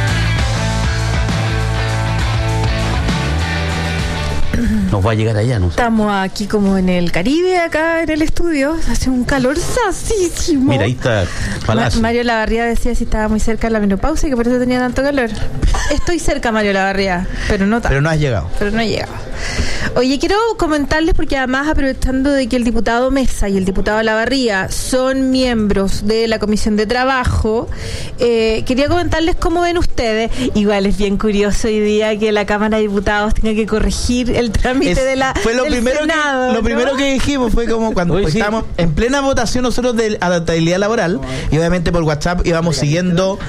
Nos va a llegar allá, ¿no? Estamos aquí como en el Caribe, acá en el estudio. Hace un calor sasísimo. Mira, ahí está Palacio. Mario Lavarría decía si estaba muy cerca de la menopausia y que por eso tenía tanto calor. Estoy cerca, Mario Lavarría, pero no tanto. Pero no has llegado. Pero no he llegado. Oye, quiero comentarles, porque además aprovechando de que el diputado Mesa y el diputado Lavarría son miembros de la Comisión de Trabajo, quería comentarles cómo ven ustedes. Igual es bien curioso hoy día que la Cámara de Diputados tenga que corregir el trámite del Senado. Lo primero que dijimos fue como cuando estábamos en plena votación nosotros de adaptabilidad laboral, y obviamente por WhatsApp íbamos siguiendo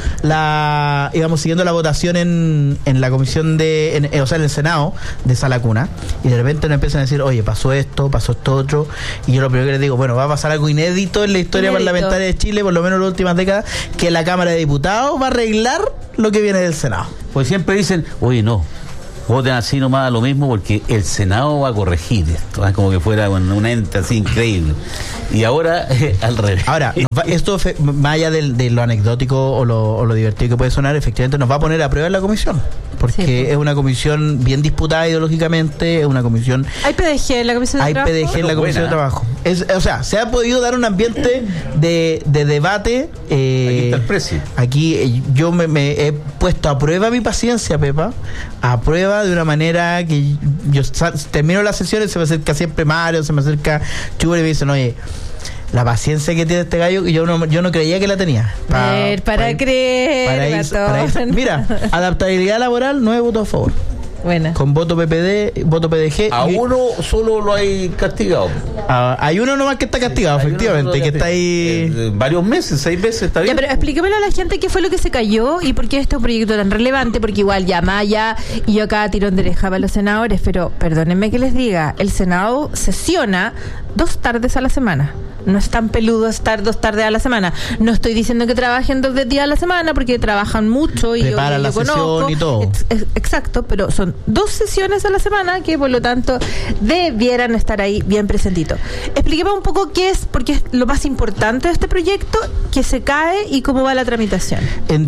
la votación en la comisión o sea, en el Senado de Sala Cuna, y de repente nos empiezan a decir, oye, pasó esto otro, y yo lo primero que les digo, bueno, va a pasar algo inédito en la historia parlamentaria de Chile, por lo menos en las últimas décadas, que la Cámara de Diputados va a arreglar lo que viene del Senado. Pues siempre dicen, oye, no, voten así nomás a lo mismo porque el Senado va a corregir esto, ¿eh? Como que fuera un ente así increíble. Y ahora, al revés. Ahora, esto, más allá de lo anecdótico o lo divertido que puede sonar, efectivamente nos va a poner a prueba en la comisión. Porque es una comisión bien disputada ideológicamente, es una comisión... ¿Hay PDG en la comisión de trabajo? Hay PDG en la comisión de trabajo. O sea, se ha podido dar un ambiente de debate. Aquí está el precio. Aquí yo me he puesto a prueba mi paciencia, Pepa, a prueba de una manera que yo termino las sesiones, se me acerca siempre Mario, se me acerca Chuber y me dicen, oye, la paciencia que tiene este gallo, yo no creía que la tenía. Para creer. Mira, adaptabilidad laboral, 9 votos a favor. Buena. Con voto PPD, voto PDG. A uno solo lo hay castigado. Hay uno nomás que está castigado, efectivamente, que está ahí varios meses, 6 meses, está bien. Ya, pero explíquemelo a la gente qué fue lo que se cayó y por qué este es un proyecto tan relevante, porque igual ya Maya y yo acá tirón de oreja para los senadores, pero perdónenme que les diga, el Senado sesiona 2 tardes a la semana. No es tan peludo estar 2 tardes a la semana. No estoy diciendo que trabajen 2 días a la semana, porque trabajan mucho y preparan la sesión y todo. Exacto, pero son 2 sesiones a la semana que por lo tanto debieran estar ahí bien presentito. Explíqueme un poco qué es, porque es lo más importante de este proyecto, que se cae y cómo va la tramitación.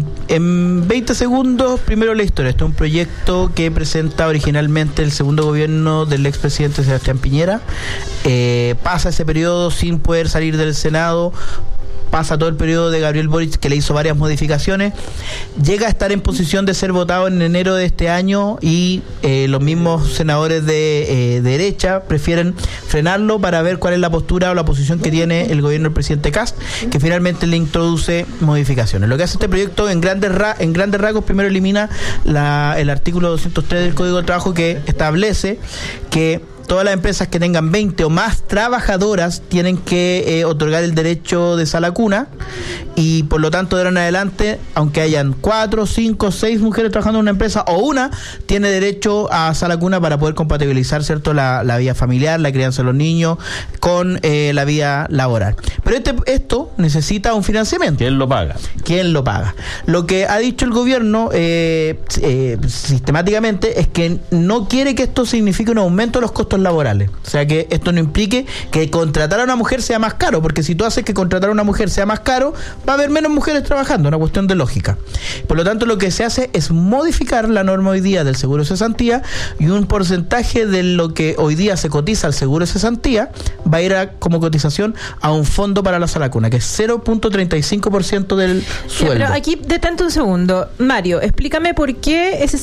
En 20 segundos, primero la historia. Este es un proyecto que presenta originalmente el segundo gobierno del expresidente Sebastián Piñera. Pasa ese periodo sin poder salir del Senado, pasa todo el periodo de Gabriel Boric, que le hizo varias modificaciones, llega a estar en posición de ser votado en enero de este año y los mismos senadores de derecha prefieren frenarlo para ver cuál es la postura o la posición que tiene el gobierno del presidente Kast, que finalmente le introduce modificaciones. Lo que hace este proyecto en grandes rasgos, primero elimina el artículo 203 del Código de Trabajo, que establece que todas las empresas que tengan 20 o más trabajadoras tienen que otorgar el derecho de sala cuna, y por lo tanto de ahora en adelante, aunque hayan 4, 5, 6 mujeres trabajando en una empresa o una, tiene derecho a sala cuna para poder compatibilizar, ¿cierto?, la vida familiar, la crianza de los niños con la vida laboral. Pero esto necesita un financiamiento. ¿Quién lo paga? Lo que ha dicho el gobierno sistemáticamente es que no quiere que esto signifique un aumento de los costos laborales. O sea, que esto no implique que contratar a una mujer sea más caro, porque si tú haces que contratar a una mujer sea más caro, va a haber menos mujeres trabajando, una cuestión de lógica. Por lo tanto, lo que se hace es modificar la norma hoy día del seguro de cesantía, y un porcentaje de lo que hoy día se cotiza al seguro de cesantía va a ir como cotización a un fondo para la sala cuna, que es 0.35% del sueldo. Pero aquí detente un segundo. Mario, explícame por qué ese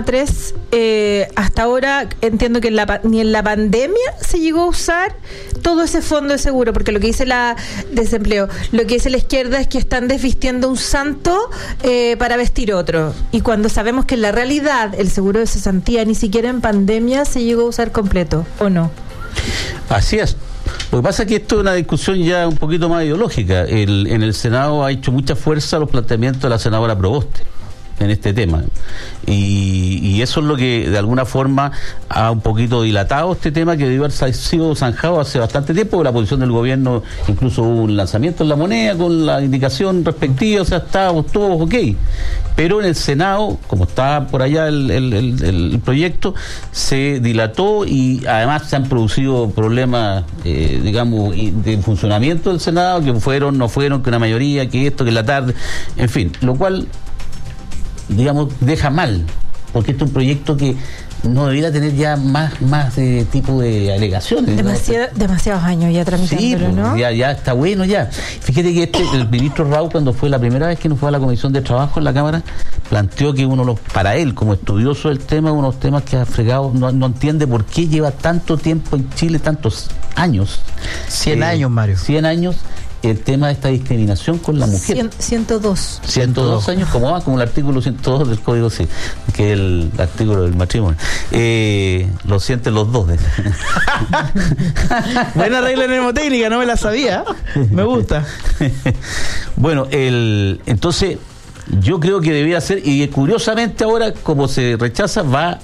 0,3 hasta ahora, entiendo que ni en la pandemia se llegó a usar todo ese fondo de seguro, porque lo que dice la desempleo, lo que dice la izquierda es que están desvistiendo un santo para vestir otro, y cuando sabemos que en la realidad el seguro de cesantía ni siquiera en pandemia se llegó a usar completo, ¿o no? Así es. Lo que pasa es que esto es una discusión ya un poquito más ideológica. En el Senado ha hecho mucha fuerza los planteamientos de la senadora Proboste, en este tema. Y eso es lo que de alguna forma ha un poquito dilatado este tema, que debió haber sido zanjado hace bastante tiempo. La posición del gobierno, incluso hubo un lanzamiento en la moneda con la indicación respectiva, o sea, estábamos todos ok. Pero en el Senado, como está por allá el proyecto, se dilató y además se han producido problemas, digamos, de funcionamiento del Senado, que no fueron, que una mayoría, que esto, que la tarde, en fin, lo cual, digamos, deja mal, porque este es un proyecto que no debiera tener ya más tipo de alegaciones. Demasiados años ya tramitándolo, sí, ¿no? Ya está bueno ya. Fíjate que el ministro Rau, cuando fue la primera vez que nos fue a la Comisión de Trabajo en la Cámara, planteó que para él, como estudioso del tema, uno de los temas que ha fregado, no entiende por qué lleva tanto tiempo en Chile, tantos años. 100 años, Mario. 100 años. El tema de esta discriminación con la mujer. 102 años, como el artículo 102 del Código Civil, que es el artículo del matrimonio. Lo sienten los dos. Buena regla mnemotécnica, no me la sabía. Me gusta. Bueno, entonces yo creo que debía ser, y curiosamente ahora, como se rechaza, va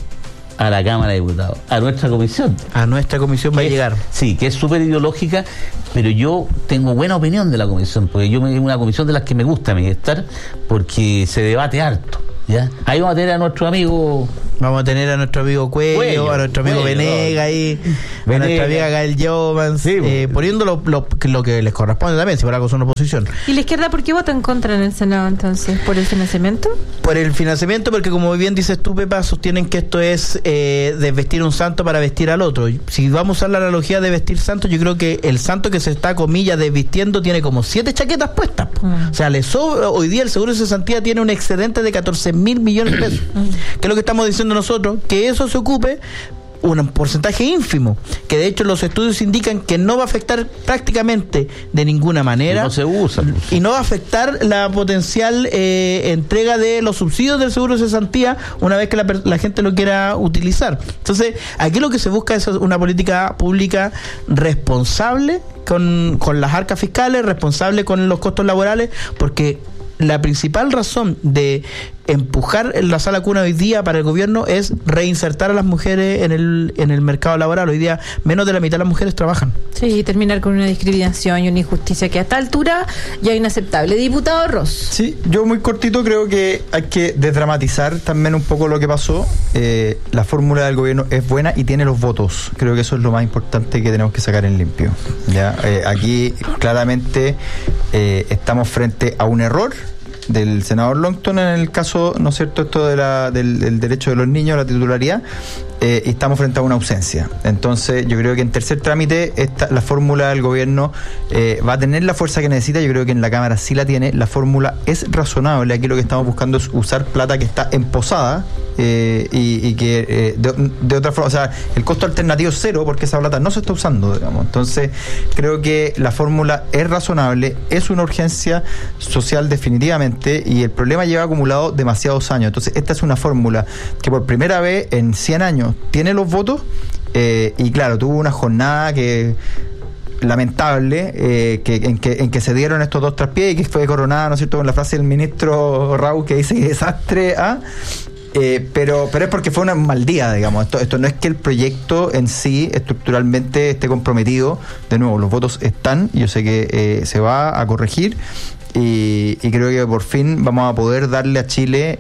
a la Cámara de Diputados, a nuestra comisión. A nuestra comisión va a llegar. Sí, que es súper ideológica, pero yo tengo buena opinión de la comisión, porque es una comisión de las que me gusta a mí estar, porque se debate harto. ¿Ya? Ahí vamos a tener a nuestro amigo. Vamos a tener a nuestro amigo Cuello, a nuestro amigo Venega ahí, a nuestra amiga Gael Jovans, sí, poniendo lo que les corresponde también, si por algo son oposición. ¿Y la izquierda por qué vota en contra en el Senado entonces? ¿Por el financiamiento? Por el financiamiento, porque como bien dices tú, Pepa, sostienen que esto es desvestir un santo para vestir al otro. Si vamos a usar la analogía de vestir santo, yo creo que el santo que se está, comillas, desvistiendo tiene como 7 chaquetas puestas. O sea, hoy día el Seguro de Cesantía tiene un excedente de 14.000 millones de pesos. ¿Qué es lo que estamos diciendo nosotros? Que eso se ocupe un porcentaje ínfimo, que de hecho los estudios indican que no va a afectar prácticamente de ninguna manera, no se usa, y no va a afectar la potencial entrega de los subsidios del seguro de cesantía una vez que la gente lo quiera utilizar. Entonces, aquí lo que se busca es una política pública responsable con las arcas fiscales, responsable con los costos laborales, porque la principal razón de empujar la sala cuna hoy día para el gobierno es reinsertar a las mujeres en el mercado laboral. Hoy día menos de la mitad de las mujeres trabajan. Sí, y terminar con una discriminación y una injusticia que a esta altura ya es inaceptable. Diputado Ross. Sí, yo muy cortito creo que hay que desdramatizar también un poco lo que pasó. La fórmula del gobierno es buena y tiene los votos. Creo que eso es lo más importante que tenemos que sacar en limpio. ¿Ya? Aquí claramente estamos frente a un error del senador Longton en el caso, ¿no es cierto?, esto del derecho de los niños a la titularidad, y estamos frente a una ausencia. Entonces yo creo que en tercer trámite la fórmula del gobierno va a tener la fuerza que necesita. Yo creo que en la Cámara sí la tiene. La fórmula es razonable. Aquí lo que estamos buscando es usar plata que está emposada y que de otra forma, o sea, el costo alternativo es cero porque esa plata no se está usando, digamos. Entonces creo que la fórmula es razonable, es una urgencia social definitivamente, y el problema lleva acumulado demasiados años. Entonces esta es una fórmula que por primera vez en 100 años tiene los votos, y claro, tuvo una jornada que lamentable, en que se dieron estos dos traspiés y que fue coronada, ¿no es cierto?, con la frase del ministro Raúl que dice que desastre, pero es porque fue un mal día, digamos. Esto no es que el proyecto en sí estructuralmente esté comprometido. De nuevo, los votos están, yo sé que se va a corregir, y creo que por fin vamos a poder darle a Chile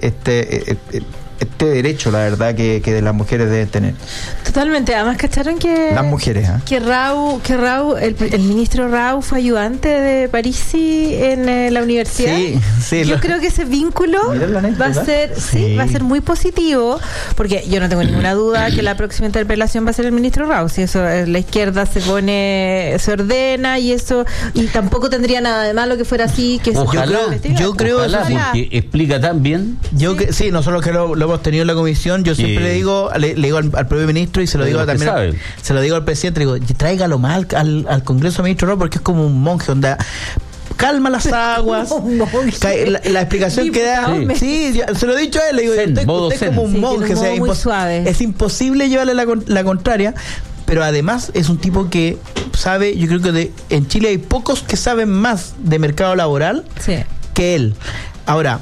este derecho, la verdad, que de las mujeres deben tener. Totalmente. Además, ¿cacharon que las mujeres, que Raúl, el ministro Raúl fue ayudante de Parisi en la universidad? Sí. Yo creo que ese vínculo va a ser muy positivo, porque yo no tengo ninguna duda que la próxima interpelación va a ser el ministro Raúl. Si eso, la izquierda se ordena y eso, y tampoco tendría nada de malo que fuera así. Que yo creo porque explica tan bien. Sí, nosotros que lo hemos tenido en la comisión, yo siempre le digo al propio ministro, y se lo digo también se lo digo al presidente, le digo, tráigalo más al Congreso, ministro Raúl, porque es como un monje, onda, calma las aguas. La explicación que da, se lo he dicho a él, le digo, usted es como un monje, o sea, es imposible llevarle la contraria. Pero además es un tipo que sabe, yo creo que en Chile hay pocos que saben más de mercado laboral que él. Ahora,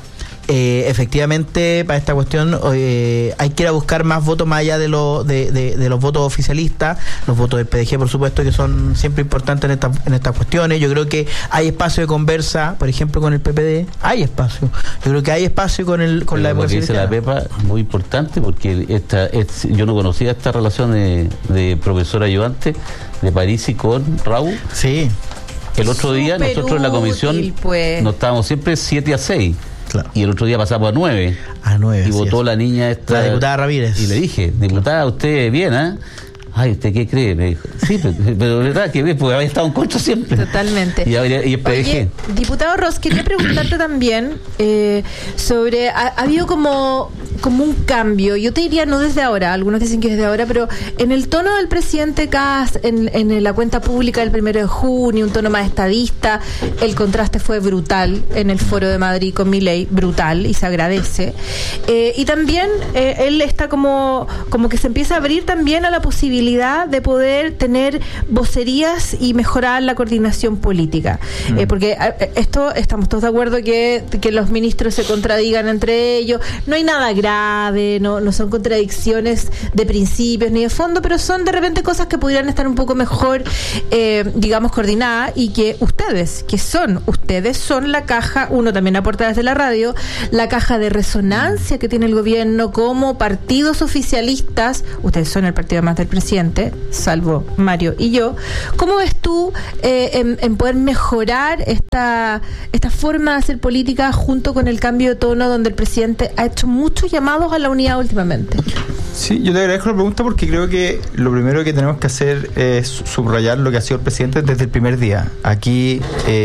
efectivamente para esta cuestión hay que ir a buscar más votos más allá de los votos oficialistas, los votos del PDG, por supuesto, que son siempre importantes en estas cuestiones. Yo creo que hay espacio de conversa, por ejemplo, con el PPD, hay espacio. Yo creo que hay espacio con la democracia. Lo que dice la Pepa, muy importante, porque yo no conocía esta relación de profesor ayudante de Parisi con Raúl. Sí. El otro día nosotros en la comisión nos estábamos siempre 7-6. Claro. Y el otro día pasamos a 9. Y votó la niña esta, la diputada Ramírez. Y le dije, diputada, usted bien, ¿eh? Ay, ¿usted qué cree? Me dijo, sí, pero verdad que porque había estado en contra siempre. Totalmente. Y el PDG. Oye, diputado Ross, quería preguntarte también sobre, ha habido como un cambio, yo te diría no desde ahora, algunos dicen que desde ahora, pero en el tono del presidente Kast, en la cuenta pública del 1 de junio, un tono más estadista, el contraste fue brutal en el Foro de Madrid con Milei, brutal, y se agradece. Y también él está como que se empieza a abrir también a la posibilidad de poder tener vocerías y mejorar la coordinación política. Porque estamos todos de acuerdo que los ministros se contradigan entre ellos, no hay nada grave, no son contradicciones de principios ni de fondo, pero son de repente cosas que pudieran estar un poco mejor, digamos, coordinadas, y que ustedes son la caja, uno también aporta desde la radio, la caja de resonancia que tiene el gobierno como partidos oficialistas. Ustedes son el partido más del presidente, salvo Mario y yo. ¿Cómo ves tú en poder mejorar esta forma de hacer política junto con el cambio de tono, donde el presidente ha hecho muchos llamados a la unidad últimamente? Sí, yo te agradezco la pregunta, porque creo que lo primero que tenemos que hacer es subrayar lo que ha sido el presidente desde el primer día. Aquí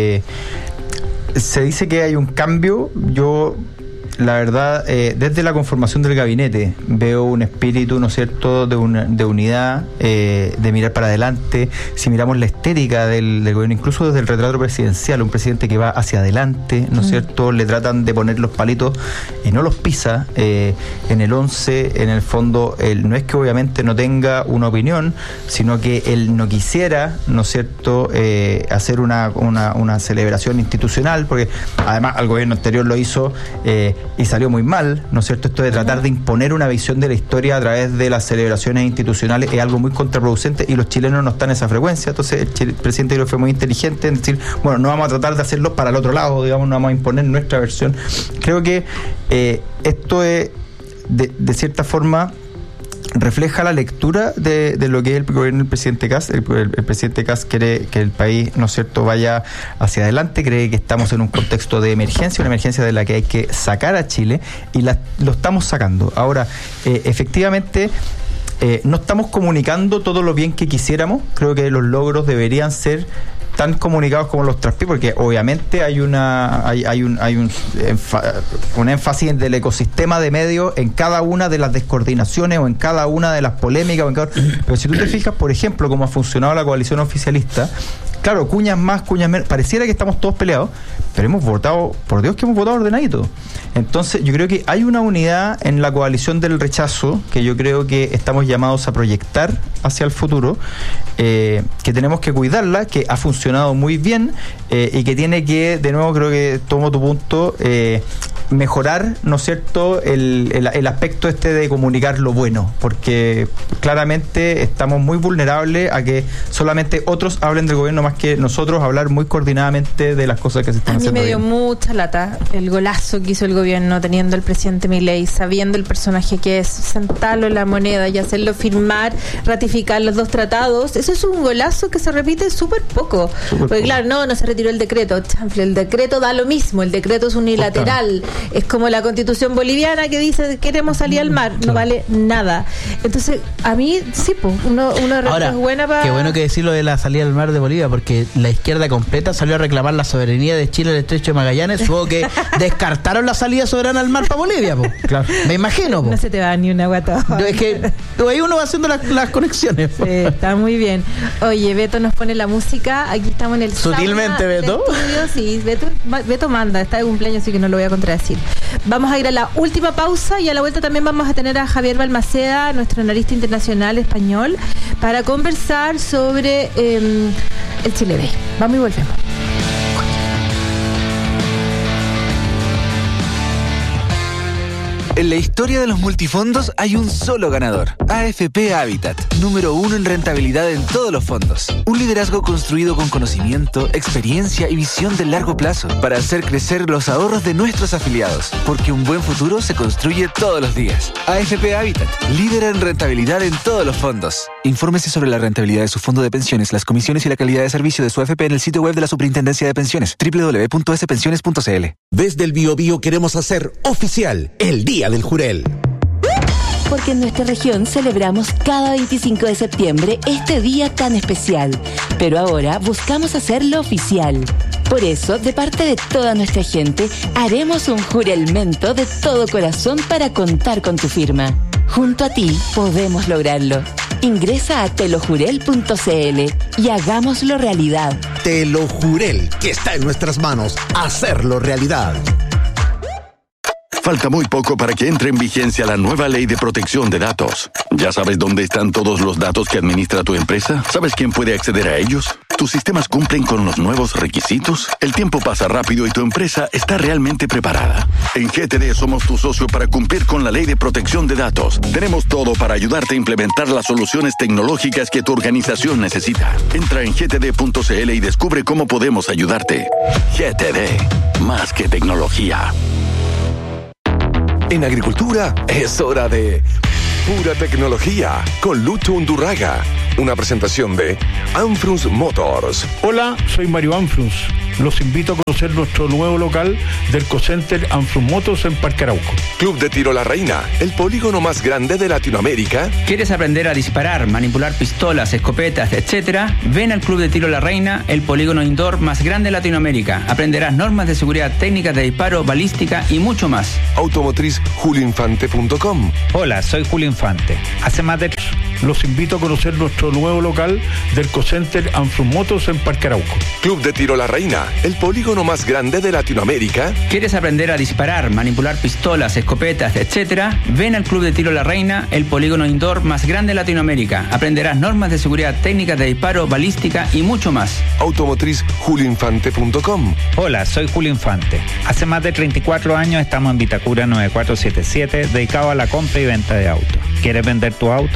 se dice que hay un cambio. Yo, la verdad, desde la conformación del gabinete veo un espíritu, ¿no es cierto?, de unidad, de mirar para adelante. Si miramos la estética del gobierno, incluso desde el retrato presidencial, un presidente que va hacia adelante, ¿no es cierto?, le tratan de poner los palitos y no los pisa. En el 11, en el fondo, él no es que obviamente no tenga una opinión, sino que él no quisiera, ¿no es cierto?, hacer una celebración institucional, porque además al gobierno anterior lo hizo y salió muy mal, ¿no es cierto? Esto de tratar de imponer una visión de la historia a través de las celebraciones institucionales es algo muy contraproducente, y los chilenos no están en esa frecuencia. Entonces el presidente creo que fue muy inteligente en decir, bueno, no vamos a tratar de hacerlo para el otro lado, digamos, no vamos a imponer nuestra versión. Creo que esto es, de cierta forma, refleja la lectura de lo que es el gobierno del presidente Kast. El presidente Kast quiere que el país, ¿no es cierto?, vaya hacia adelante, cree que estamos en un contexto de emergencia, una emergencia de la que hay que sacar a Chile, y lo estamos sacando. Ahora, efectivamente, no estamos comunicando todo lo bien que quisiéramos. Creo que los logros deberían ser tan comunicados como los traspiés, porque obviamente hay un énfasis del ecosistema de medios en cada una de las descoordinaciones o en cada una de las polémicas, pero si tú te fijas, por ejemplo, cómo ha funcionado la coalición oficialista, claro, cuñas más, cuñas menos, pareciera que estamos todos peleados, pero hemos votado, por Dios que hemos votado ordenadito. Entonces yo creo que hay una unidad en la coalición del rechazo que yo creo que estamos llamados a proyectar hacia el futuro, que tenemos que cuidarla, que ha funcionado muy bien, y que tiene que, de nuevo, creo que tomo tu punto, mejorar, ¿no es cierto?, el aspecto de comunicar lo bueno, porque claramente estamos muy vulnerables a que solamente otros hablen del gobierno más que nosotros, hablar muy coordinadamente de las cosas que se están haciendo. A mí me dio mucha lata el golazo que hizo el gobierno teniendo el presidente Milei, sabiendo el personaje que es, sentarlo en la moneda y hacerlo firmar, ratificar los 2 tratados. Eso es un golazo que se repite súper poco. Porque claro, no se retiró el decreto, chanfle, el decreto da lo mismo, el decreto es unilateral. Es como la Constitución boliviana que dice queremos salir al mar, no vale nada. Entonces, a mí sí, uno ahora, es buena para... Qué bueno que decir lo de la salida al mar de Bolivia, porque la izquierda completa salió a reclamar la soberanía de Chile al estrecho de Magallanes, supongo que descartaron la salida soberana al mar para Bolivia, claro. Me imagino. No se te va ni una guata. Es que ahí uno va haciendo las conexiones. Sí, está muy bien. Oye, Beto nos pone la música, aquí estamos en el sutilmente, Beto. Sí, Beto manda, está de cumpleaños, así que no lo voy a contradecir. Vamos a ir a la última pausa, y a la vuelta también vamos a tener a Javier Balmaceda, nuestro analista internacional español, para conversar sobre el Chile Day. Vamos y volvemos. En la historia de los multifondos hay un solo ganador. AFP Habitat, número 1 en rentabilidad en todos los fondos. Un liderazgo construido con conocimiento, experiencia y visión de largo plazo para hacer crecer los ahorros de nuestros afiliados. Porque un buen futuro se construye todos los días. AFP Habitat, líder en rentabilidad en todos los fondos. Infórmese sobre la rentabilidad de su fondo de pensiones, las comisiones y la calidad de servicio de su AFP en el sitio web de la Superintendencia de Pensiones, www.spensiones.cl. Desde el Biobío queremos hacer oficial el Día del Jurel. Porque en nuestra región celebramos cada 25 de septiembre este día tan especial. Pero ahora buscamos hacerlo oficial. Por eso, de parte de toda nuestra gente, haremos un juramento de todo corazón para contar con tu firma. Junto a ti podemos lograrlo. Ingresa a telojurel.cl y hagámoslo realidad. Telojurel, que está en nuestras manos, hacerlo realidad. Falta muy poco para que entre en vigencia la nueva Ley de Protección de Datos. ¿Ya sabes dónde están todos los datos que administra tu empresa? ¿Sabes quién puede acceder a ellos? ¿Tus sistemas cumplen con los nuevos requisitos? El tiempo pasa rápido y tu empresa está realmente preparada. En GTD somos tu socio para cumplir con la Ley de Protección de Datos. Tenemos todo para ayudarte a implementar las soluciones tecnológicas que tu organización necesita. Entra en gtd.cl y descubre cómo podemos ayudarte. GTD, más que tecnología. En agricultura es hora de pura tecnología con Lucho Undurraga. Una presentación de Anfrus Motors. Hola, soy Mario Anfrus. Los invito a conocer nuestro nuevo local del Co-Center Anfrus Motors en Parque Arauco. Club de Tiro La Reina, el polígono más grande de Latinoamérica. ¿Quieres aprender a disparar, manipular pistolas, escopetas, etcétera? Ven al Club de Tiro La Reina, el polígono indoor más grande de Latinoamérica. Aprenderás normas de seguridad, técnicas de disparo, balística y mucho más. Automotriz julioinfante.com. Hola, soy Julio Infante. Hace más de... Los invito a conocer nuestro nuevo local del Co-Center Anfrus Motors en Parque Arauco. Club de Tiro La Reina, el polígono más grande de Latinoamérica. ¿Quieres aprender a disparar, manipular pistolas, escopetas, etcétera? Ven al Club de Tiro La Reina, el polígono indoor más grande de Latinoamérica. Aprenderás normas de seguridad, técnicas de disparo, balística y mucho más. Automotriz julioinfante.com. Hola, soy Julio Infante. Hace más de 34 años estamos en Vitacura 9477, dedicado a la compra y venta de autos. ¿Quieres vender tu auto?